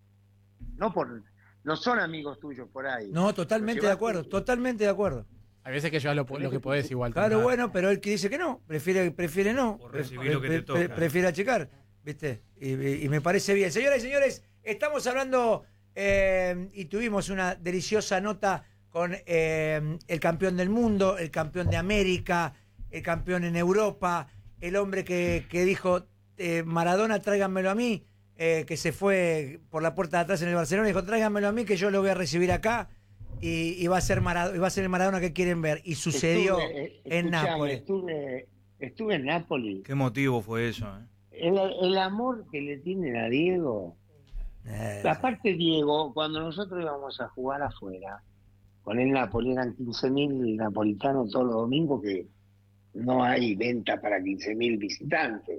S10: no por, no son amigos tuyos por ahí.
S2: No, totalmente
S10: Lo
S2: de
S10: llevaste-
S2: acuerdo, totalmente de acuerdo.
S7: Hay veces que llevas lo, lo que podés igual.
S2: Claro,
S7: también.
S2: bueno, pero él que dice que no, prefiere, prefiere no.
S3: Por recibir lo que te
S2: Pre- pre-
S3: toca.
S2: Prefiere achicar, ¿viste? Y, y- y me parece bien. Señoras y señores, estamos hablando eh, y tuvimos una deliciosa nota con eh, el campeón del mundo, el campeón de América, el campeón en Europa, el hombre que, que dijo, eh, Maradona, tráiganmelo a mí, eh, que se fue por la puerta de atrás en el Barcelona, dijo, tráiganmelo a mí, que yo lo voy a recibir acá. Y, y va a ser Maradona, y va a ser el Maradona que quieren ver. Y sucedió
S10: Estuve, eh,
S2: en
S10: escuchame,
S2: Nápoles.
S10: Estuve, estuve en Nápoles.
S3: ¿Qué motivo fue eso? eh?
S10: El, el amor que le tienen a Diego.
S2: Eh,
S10: Aparte, Diego, cuando nosotros íbamos a jugar afuera, con el Napoli, eran quince mil napolitanos todos los domingos, que no hay venta para quince mil visitantes.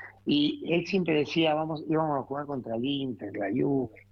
S10: Y él siempre decía, vamos, íbamos a jugar contra el Inter, la Juve,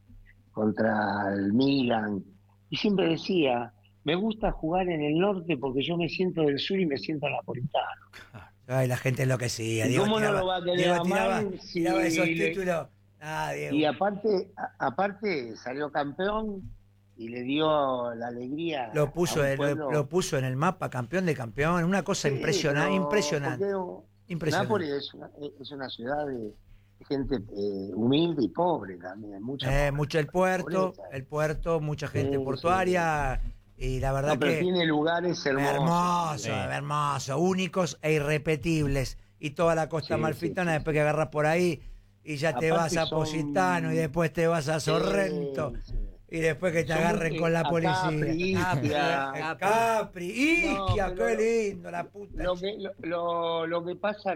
S10: contra el Milan. Y siempre decía, me gusta jugar en el norte porque yo me siento del sur y me siento napolitano.
S2: Ay, la gente enloquecía.
S10: ¿Y
S2: Diego
S10: cómo no
S2: tiraba,
S10: lo va a querer
S2: Diego
S10: amar
S2: tiraba,
S10: si
S2: tiraba esos
S10: le-
S2: títulos. Ah, Diego.
S10: Y aparte, a- aparte salió campeón y le dio la alegría.
S2: Lo puso,
S10: a un
S2: en, lo,
S10: pueblo.
S2: lo puso en el mapa, campeón de campeón. Una cosa
S10: Sí,
S2: impresionante,
S10: pero
S2: impresionante.
S10: porque
S2: Impresionante.
S10: Nápoles es una, es una ciudad de gente eh, humilde y pobre también. Mucha
S2: Eh, mucho el puerto,
S10: pobreza.
S2: el puerto, mucha gente
S10: Sí,
S2: portuaria. Y la verdad
S10: No, pero
S2: que.
S10: tiene lugares hermosos.
S2: Hermoso,
S10: Sí.
S2: hermoso, únicos e irrepetibles. Y toda la costa
S10: Sí,
S2: amalfitana,
S10: sí, sí.
S2: después que agarras por ahí, y ya te
S10: Aparte
S2: vas a
S10: son-
S2: Positano, y después te vas a Sorrento,
S10: Sí, sí.
S2: y después que te
S10: Son
S2: agarren
S10: muy-
S2: con la
S10: a
S2: policía.
S10: Capri, Ischia.
S2: Ah, Capri, Ischia,
S10: No,
S2: qué
S10: pero
S2: lindo, la puta.
S10: Lo que, lo, lo, lo que pasa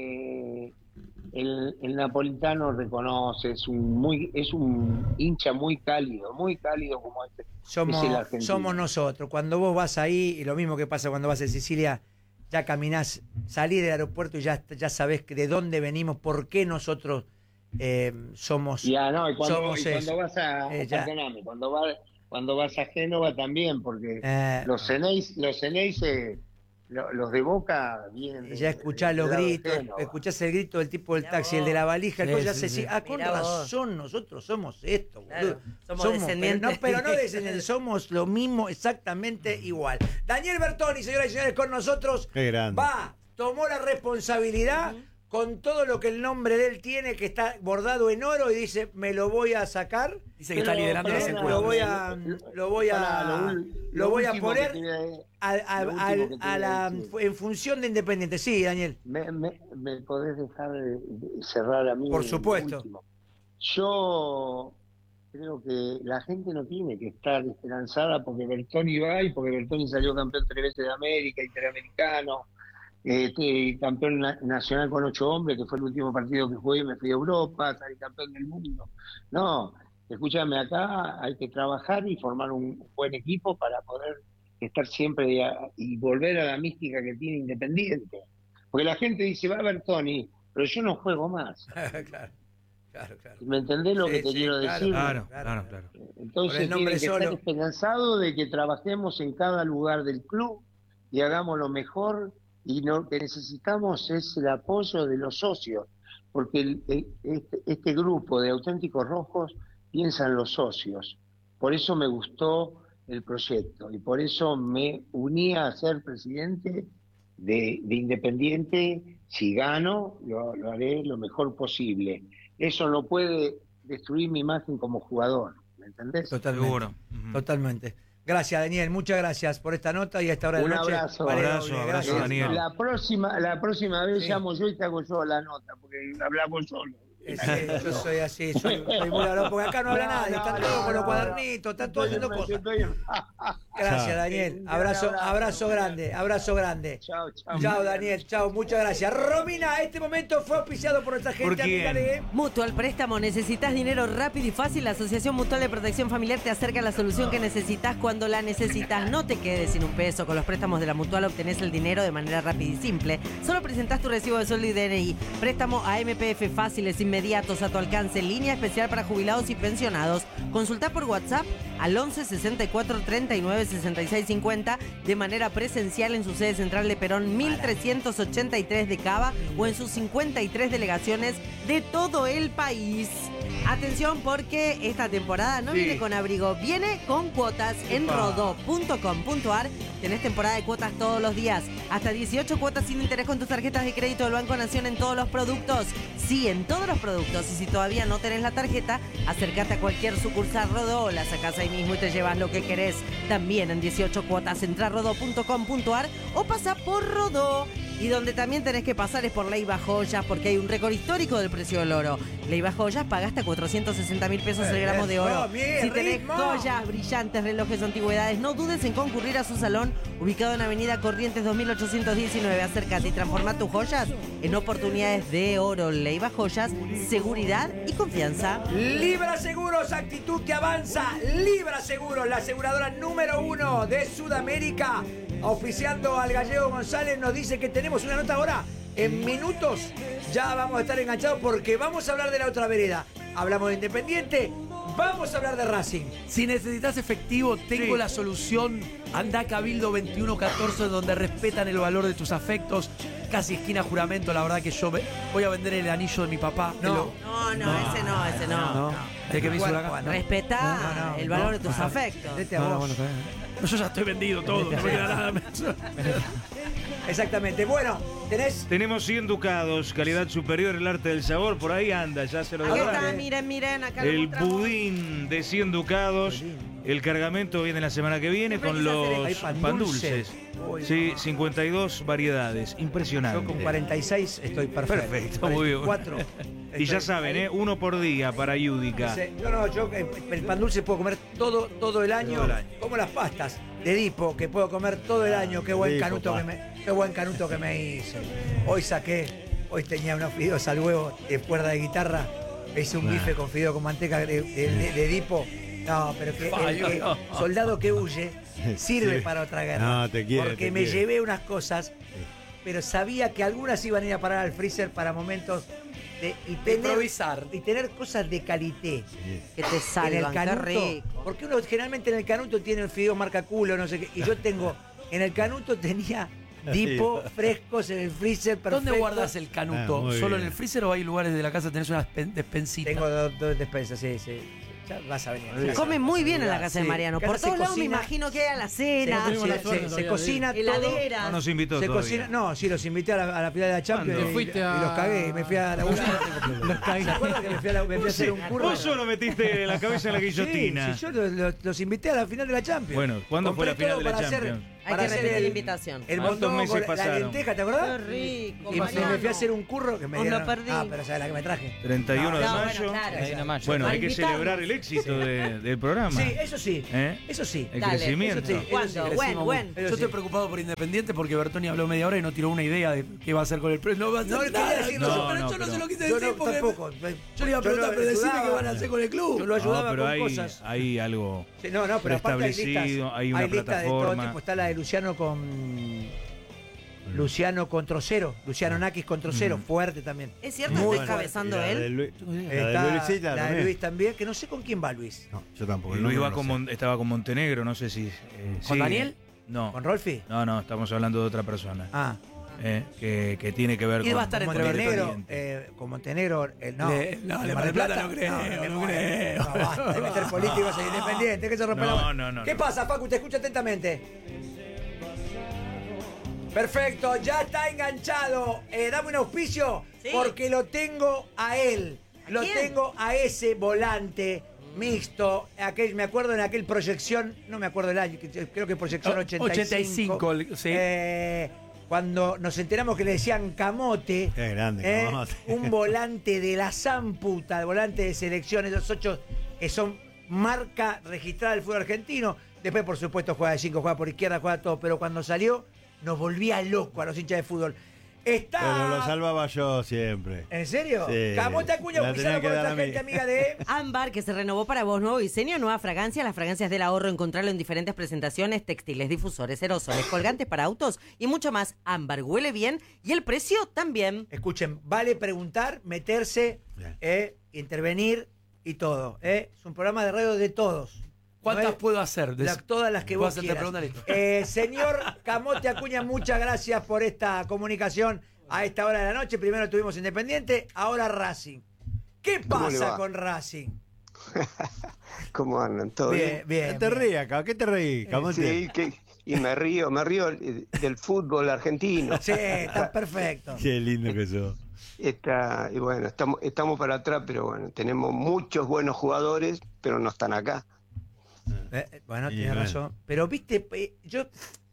S10: que el, el napolitano reconoce, es un muy es un hincha muy cálido, muy cálido como este.
S2: Somos,
S10: es el argentino.
S2: somos nosotros. Cuando vos vas ahí, y lo mismo que pasa cuando vas a Sicilia, ya caminás, salís del aeropuerto y ya, ya sabés que de dónde venimos, por qué nosotros eh, somos,
S10: Ya, no, y cuando,
S2: somos
S10: y cuando
S2: eso.
S10: vas a
S2: Eh, ya.
S10: perdóname, cuando vas cuando vas a Génova también, porque
S2: Eh,
S10: los Ceneis, los Ceneis, eh, lo- los de Boca vienen de,
S2: Y ya escuchás
S10: del
S2: los
S10: lado de
S2: gritos,
S10: Génova.
S2: escuchás el grito del tipo del
S5: Mirá
S2: taxi, el de la valija, el
S6: Sí,
S2: cosa, ya
S6: sí,
S2: se
S6: sí.
S2: decía, ah, con
S5: Mirá vos.
S2: razón, nosotros somos esto,
S5: Claro,
S2: boludo.
S5: somos descendientes.
S2: Pero no, pero no descendientes, somos lo mismo, exactamente igual. Daniel Bertoni, señoras y señores, con nosotros,
S4: Qué grande.
S2: va, tomó la responsabilidad con todo lo que el nombre de él tiene, que está bordado en oro, y dice, me lo voy a sacar.
S6: Dice que está
S10: Pero,
S6: liderando los
S2: Eh,
S10: pará,
S2: lo
S6: encuentros.
S2: voy a, lo voy a,
S10: Pará, lo ul-
S2: lo voy a
S10: último
S2: poner
S10: que te voy a-
S2: a, a-
S10: lo último
S2: al-
S10: que te
S2: a
S10: voy a
S2: la,
S10: decir.
S2: en función de Independiente. Sí, Daniel.
S10: Me, me, me podés dejar de- de cerrar a mí.
S2: Por
S10: lo
S2: supuesto.
S10: último. Yo creo que la gente no tiene que estar esperanzada porque Bertoni va y porque Bertoni salió campeón tres veces de América, Interamericano, este, campeón na- nacional con ocho hombres, que fue el último partido que jugué y me fui a Europa, salí campeón del mundo. No, escúchame, acá hay que trabajar y formar un buen equipo para poder estar siempre y, a- y volver a la mística que tiene Independiente. Porque la gente dice, va Bertoni, pero yo no juego más.
S2: claro, claro, claro.
S10: ¿Me entendés lo
S2: Sí,
S10: que te
S2: sí,
S10: quiero
S2: claro,
S10: decir?
S3: Claro,
S2: claro,
S3: claro, claro.
S10: Entonces
S2: Por el nombre
S10: tienen que estar
S2: solo.
S10: esperanzados de que trabajemos en cada lugar del club y hagamos lo mejor, y lo que necesitamos es el apoyo de los socios, porque el- el- este, este grupo de auténticos rojos piensa en los socios. Por eso me gustó el proyecto y por eso me uní a ser presidente de, de Independiente. Si gano, lo, lo haré lo mejor posible. Eso no puede destruir mi imagen como jugador, ¿me entendés?
S2: Totalmente.
S3: Seguro.
S2: Totalmente. Gracias, Daniel. Muchas gracias por esta nota y a esta hora de
S10: Un
S2: la noche.
S10: abrazo.
S2: Vale,
S3: Abrazo,
S2: doble.
S3: abrazo,
S2: Gracias.
S3: Daniel.
S10: La próxima, la próxima vez
S2: Sí.
S10: llamo yo y te hago yo la nota, porque hablamos solo.
S2: Eh, sí, yo soy así, soy, soy muy hablado, porque acá no habla
S10: No,
S2: nadie,
S10: no,
S2: están
S10: no,
S2: todos con los
S10: no,
S2: cuadernitos, están todos haciendo
S10: Estoy-
S2: cosas.
S10: estoy-
S2: Gracias, Daniel.
S10: Un
S2: Abrazo,
S10: abrazo.
S2: abrazo grande, abrazo grande.
S10: Chao, chao.
S2: Chao, Daniel, chao, muchas gracias. Romina, este momento fue auspiciado por nuestra gente.
S3: ¿Por quién?
S2: amiga de-
S5: Mutual Préstamo, necesitas dinero rápido y fácil. La Asociación Mutual de Protección Familiar te acerca a la solución que necesitas cuando la necesitas. No te quedes sin un peso. Con los préstamos de la Mutual obtenés el dinero de manera rápida y simple. Solo presentás tu recibo de sueldo y D N I. Préstamo a M P F fáciles, inmediatos, a tu alcance. Línea especial para jubilados y pensionados. Consultá por WhatsApp al once sesenta y cuatro treinta y nueve sesenta y seis cincuenta de manera presencial en su sede central de Perón mil trescientos ochenta y tres de Cava o en sus cincuenta y tres delegaciones de todo el país. Atención porque esta temporada no
S3: Sí.
S5: viene con abrigo, viene con cuotas en rodó punto com punto ar. Tenés temporada de cuotas todos los días. Hasta dieciocho cuotas sin interés con tus tarjetas de crédito del Banco Nación en todos los productos. Sí, en todos los productos. Y si todavía no tenés la tarjeta, acércate a cualquier sucursal Rodó, la sacás ahí mismo y te llevas lo que querés. También en dieciocho cuotas, entra a rodó punto com punto ar o pasa por Rodó. Y donde también tenés que pasar es por Leiva Joyas, porque hay un récord histórico del precio del oro. Leiva Joyas paga hasta cuatrocientos sesenta mil pesos el gramo de oro.
S2: Eso, Miguel,
S5: Si tenés
S2: ritmo.
S5: joyas, brillantes, relojes o antigüedades, no dudes en concurrir a su salón, ubicado en Avenida Corrientes dos mil ochocientos diecinueve. Acércate y transforma tus joyas en oportunidades de oro. Leiva Joyas, seguridad y confianza.
S2: Libra Seguros, actitud que avanza. Libra Seguros, la aseguradora número uno de Sudamérica. Oficiando al gallego González, nos dice que tenemos una nota ahora. En minutos ya vamos a estar enganchados porque vamos a hablar de la otra vereda. Hablamos de Independiente, vamos a hablar de Racing.
S6: Si necesitas efectivo, tengo
S3: Sí.
S6: la solución. Anda a Cabildo veintiuno catorce, donde respetan el valor de tus afectos. Casi esquina juramento, la verdad que yo me- voy a vender el anillo de mi papá.
S2: No.
S6: Lo-
S5: No, no, ese no, ese no.
S6: no. ¿De qué me hizo
S2: ¿Cuál,
S6: la
S2: cuál?
S6: gana?
S5: Respetá
S2: No, no,
S5: el
S2: no,
S5: valor de tus
S2: no.
S5: afectos.
S2: Vete a
S6: No, no,
S2: vos.
S6: bueno, está bien. No, yo ya estoy vendido todo, no me queda nada.
S2: Exactamente. Bueno, tenés.
S3: Tenemos cien ducados, calidad superior, el arte del sabor, por ahí anda, ya se lo
S5: Aquí
S3: dejo.
S5: está, miren, miren, acá lo
S3: El
S5: mostramos.
S3: budín de cien ducados. El cargamento viene la semana que viene
S5: Siempre
S3: con
S5: quise hacer
S3: los
S2: esto. Hay pan
S3: pan
S2: dulce.
S3: dulces.
S2: Uy,
S3: Sí,
S2: no.
S3: cincuenta y dos variedades. Impresionante.
S2: Yo con cuarenta y seis estoy perfecto.
S3: Perfecto, muy bien.
S2: cuatro.
S3: Y ya saben, ¿eh? Uno por día para Yudica.
S2: No, no, yo eh, el pan dulce puedo comer todo, todo el año,
S3: Todo el año.
S2: como las pastas de Dipo, que puedo comer todo el año. Qué buen
S4: Dipo,
S2: canuto
S4: pa.
S2: que me, qué buen canuto que me hice. Hoy saqué, hoy tenía unos fideos al huevo de cuerda de guitarra. Me hice un
S4: Nah.
S2: bife con fideo con manteca de, de- de- de Dipo. No, pero que el que- soldado que huye sirve
S4: Sí.
S2: para otra guerra.
S4: No, te quiere,
S2: Porque
S4: te
S2: me
S4: quiere.
S2: llevé unas cosas, pero sabía que algunas iban a ir a parar al freezer para momentos de y tener,
S6: Improvisar.
S2: y tener cosas de calité.
S5: Que te
S2: En el
S5: salvan, qué
S2: canuto,
S5: rico.
S2: porque uno generalmente en el canuto tiene el fideo marca culo, no sé qué, y yo tengo, en el canuto tenía Dipo frescos en el freezer perfecto.
S6: ¿Dónde guardas el canuto?
S4: Ah, muy
S6: ¿Solo
S4: bien.
S6: en el freezer o hay lugares de la casa tenés una despen- despensita?
S2: Tengo dos, dos despensas, sí, sí. Ya vas a venir.
S5: Come muy bien en la casa de
S2: Sí.
S5: Mariano.
S2: Casa
S5: Por
S2: se
S5: todos lados me
S2: cocina-
S5: imagino que hay a la
S2: Se,
S5: cena,
S7: tenemos la
S2: se-
S7: suerte
S2: se-
S7: todavía
S2: se
S7: de
S2: cocina todo.
S5: heladera.
S3: No nos invitó
S2: Se
S3: todavía.
S2: cocina, no, sí, los invité a la, a la final de la Champions
S3: ¿Cuándo?
S2: y,
S7: Fuiste a-
S2: y los cagué y me fui a la
S7: Los cagué.
S2: ¿Se acuerdan que me fui a, la- me fui a hacer un curro?
S3: Vos solo metiste la cabeza en la guillotina.
S2: Sí, sí, yo los, los- los invité a la final de la Champions.
S3: Bueno, ¿cuándo fue la
S2: Compré
S3: final
S2: todo
S3: de la
S2: para hacer-
S3: Champions?
S5: Hay
S2: para
S5: que
S2: hacer
S5: repetir
S2: el-
S5: la invitación.
S2: El
S3: ¿Cuántos
S2: mondongo,
S3: meses
S2: la
S3: pasaron?
S2: lenteja, ¿te acordás?
S5: Qué rico,
S2: Y me,
S5: Mariano.
S2: me fui a hacer un curro que me
S5: Os lo
S2: dieron.
S5: perdí.
S2: Ah, pero ¿sabes la que me traje?
S3: treinta y uno de
S5: No, bueno,
S3: mayo.
S5: claro.
S8: Ahí nomás.
S3: Bueno, hay que
S5: Invitarnos.
S3: celebrar el éxito de- del programa.
S2: Sí, eso sí.
S3: ¿Eh?
S2: Eso sí.
S3: El
S5: Dale,
S3: crecimiento.
S2: eso sí.
S5: ¿Cuándo?
S2: Eso sí,
S5: Buen, buen.
S2: Eso
S6: Yo
S2: sí.
S6: estoy preocupado por Independiente porque Bertoni habló media hora y no tiró una idea de qué va a hacer con el premio. No va a hacer
S2: No le quería
S6: nada.
S2: decir,
S6: No,
S3: no,
S6: pero
S3: no,
S6: yo no
S3: pero-
S6: se lo quise
S2: Yo
S6: decir
S2: no,
S6: porque
S2: tampoco.
S6: yo le iba a preguntar, pero decime qué van a hacer con el club.
S2: Yo lo ayudaba
S3: No, pero
S2: con
S3: hay,
S2: cosas.
S3: hay algo.
S2: Sí, no, no, pero aparte hay listas,
S3: preestablecido, hay una
S2: listas de todo
S3: plataforma.
S2: tipo. Está la de Luciano con Luciano con Trocero, Luciano Nakis con Trocero,
S3: Mm.
S2: fuerte también.
S5: ¿Es cierto
S2: Muy
S5: está
S2: fuerte.
S5: encabezando
S4: Y la de
S5: él?
S4: Luis-
S2: Está
S4: La de Luisita
S2: la de
S4: también.
S2: Luis también, que no sé con quién va Luis.
S4: No, yo tampoco.
S3: Y
S4: el
S3: Luis
S4: nombre
S3: va
S4: no
S3: con
S4: sé.
S3: Mon- estaba con Montenegro, no sé si. eh,
S6: ¿Con
S3: sigue.
S6: Daniel?
S3: No.
S2: ¿Con Rolfi?
S3: No, no, estamos hablando de otra persona.
S2: Ah,
S3: eh, que, que tiene que ver
S6: Y
S3: con,
S6: va a estar
S3: con
S6: entre
S2: Montenegro,
S3: Independiente.
S2: eh, con Montenegro, eh, no.
S6: Le- no,
S2: ¿El
S6: le
S2: Mar del
S6: Plata no creo,
S2: me
S6: no
S2: muero.
S6: creo.
S2: No, basta de meter políticos en Independiente, que se rompe
S3: No,
S2: la mano.
S3: no, no,
S2: ¿Qué
S3: no.
S2: pasa, Facu? Te escucho atentamente. Perfecto, ya está enganchado. Eh, dame un auspicio
S5: Sí.
S2: porque lo tengo a él.
S5: ¿A
S2: Lo
S5: quién?
S2: tengo a ese volante mixto. Aquel, me acuerdo en aquel proyección, no me acuerdo el año, que- creo que proyección
S6: Oh,
S2: ochenta y cinco.
S6: ochenta y cinco, sí.
S2: Eh, cuando nos enteramos que le decían Camote.
S4: Qué grande,
S2: eh,
S4: Camote.
S2: Un volante de la zamputa, volante de selección, esos ocho que son marca registrada del fútbol argentino. Después, por supuesto, juega de cinco, juega por izquierda, juega todo. Pero cuando salió, nos volvía loco a los hinchas de fútbol. Está.
S4: Pero lo salvaba yo siempre.
S2: ¿En serio?
S4: Sí.
S2: Camote Acuña,
S4: La
S2: auspiciado
S4: tenía que
S2: por
S4: dar
S2: nuestra
S4: a mí.
S2: gente amiga de.
S5: Ámbar, que se renovó para vos, nuevo diseño, nueva fragancia. Las fragancias del ahorro, encontrarlo en diferentes presentaciones, textiles, difusores, aerosoles, colgantes para autos y mucho más. Ámbar huele bien y el precio también.
S2: Escuchen, vale preguntar, meterse,
S4: Bien.
S2: eh, intervenir y todo. eh. Es un programa de radio de todos.
S6: ¿Cuántas
S2: ¿No es?
S6: puedo hacer?
S2: La- todas las que
S6: ¿Puedo
S2: vos
S6: hacerte
S2: quieras.
S6: preguntas? Listo.
S2: Eh, señor Camote Acuña, muchas gracias por esta comunicación a esta hora de la noche. Primero tuvimos Independiente, ahora Racing. ¿Qué
S11: ¿Cómo le
S2: pasa
S11: va?
S2: con Racing?
S11: ¿Cómo andan? ¿Todo
S2: Bien,
S11: bien?
S2: bien.
S4: ¿Qué te
S2: bien.
S4: ríes acá? ¿Qué te reís, Camote?
S11: Sí, que- y me río, me río del fútbol argentino.
S2: Sí, está perfecto.
S4: Qué lindo que sos.
S11: Está, y bueno, estamos, estamos para atrás, pero bueno, tenemos muchos buenos jugadores, pero no están acá.
S2: Eh, eh, bueno,
S4: Y
S2: tienes
S4: bueno.
S2: razón. Pero, viste, eh, yo.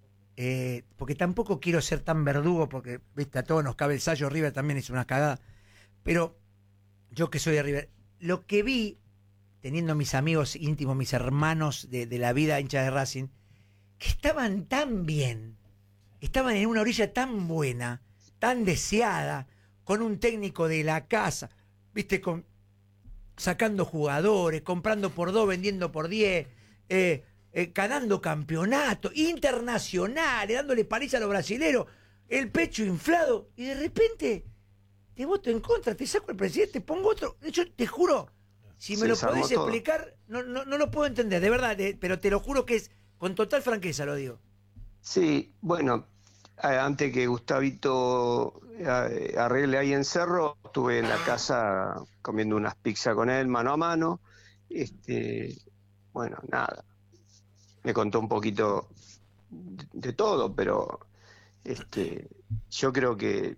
S2: eh, porque tampoco quiero ser tan verdugo, porque, viste, a todos nos cabe el sallo. River también hizo una cagada. Pero yo que soy de River, lo que vi, teniendo mis amigos íntimos, mis hermanos de, de la vida hinchas de Racing, que estaban tan bien, estaban en una orilla tan buena, tan deseada, con un técnico de la casa, viste, con sacando jugadores, comprando por dos, vendiendo por diez, eh, eh, ganando campeonatos internacionales, dándole paliza a los brasileros, el pecho inflado, y de repente te voto en contra, te saco el presidente, pongo otro. Yo te juro, si me
S11: Se
S2: lo
S11: desarmó
S2: podés
S11: todo.
S2: explicar, no, no, no lo puedo entender, de verdad, de- pero te lo juro que es con total franqueza, lo digo.
S11: Sí, bueno, eh, antes que Gustavito eh, arregle ahí en Cerro, estuve en la casa comiendo unas pizzas con él mano a mano. Este, bueno, nada. Me contó un poquito de, de todo, pero este, yo creo que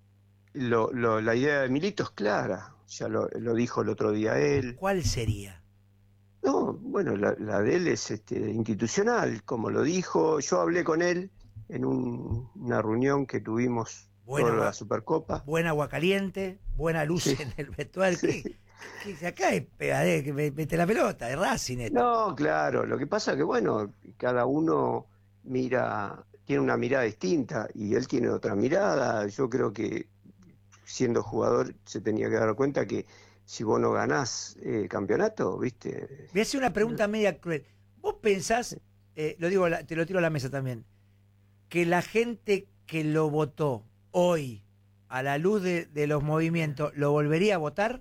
S11: lo, lo- la idea de Milito es clara. Ya lo, lo dijo el otro día él.
S2: ¿Cuál sería?
S11: No, bueno, la, la de él es este, institucional, como lo dijo. Yo hablé con él en un- una reunión que tuvimos
S2: Bueno,
S11: por
S2: va-
S11: la Supercopa.
S2: Buen agua caliente, buena luz
S11: Sí.
S2: en el vestuario. ¿Qué- qué- acá es pegadez, que me- mete la pelota, de Racing esto.
S11: No, claro, lo que pasa que, bueno, cada uno mira, tiene una mirada distinta y él tiene otra mirada. Yo creo que siendo jugador se tenía que dar cuenta que si vos no ganás eh, campeonato, ¿viste?
S2: Voy a hacer una pregunta media cruel. ¿Vos pensás, eh, lo digo, la- te lo tiro a la mesa también, que la gente que lo votó hoy, a la luz de, de los movimientos, lo volvería a votar?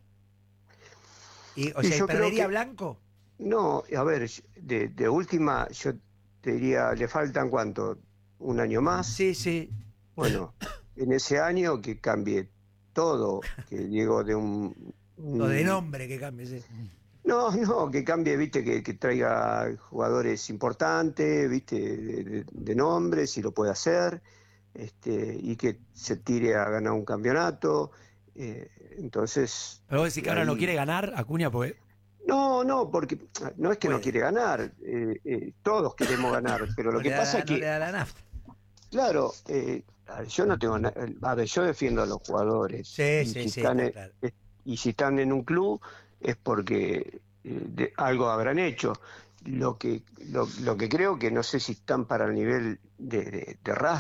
S2: Y, o
S11: Y
S2: sea, ¿y
S11: yo creo
S2: perdería
S11: que-
S2: blanco?
S11: No, a ver, de, de última, yo te diría, ¿le faltan cuánto? ¿Un año más?
S2: Sí, sí.
S11: Bueno, en ese año que cambie todo, que digo de un... un-
S2: O de nombre que cambie, sí.
S11: No, no, que cambie, viste, que, que traiga jugadores importantes, viste, de, de- de nombre, si lo puede hacer, este, y que se tire a ganar un campeonato. eh, entonces...
S6: Pero vos decís que ahora no
S11: ahí-
S6: quiere ganar, Acuña, porque
S11: No, no, porque no es que no
S2: Puede.
S11: quiere ganar, eh, eh, todos queremos ganar, pero lo
S2: No
S11: que
S2: le da
S11: pasa
S2: la-
S11: es
S2: no
S11: que...
S2: le da la nafta.
S11: Claro, eh, a ver, yo no tengo na- a ver, yo defiendo a los jugadores.
S2: Sí,
S11: y,
S2: sí,
S11: si
S2: sí,
S11: están
S2: está
S11: en,
S2: claro.
S11: eh, y si están en un club es porque eh, de- algo habrán hecho. Lo que lo, lo que creo que no sé si están para el nivel de, de, de Racing.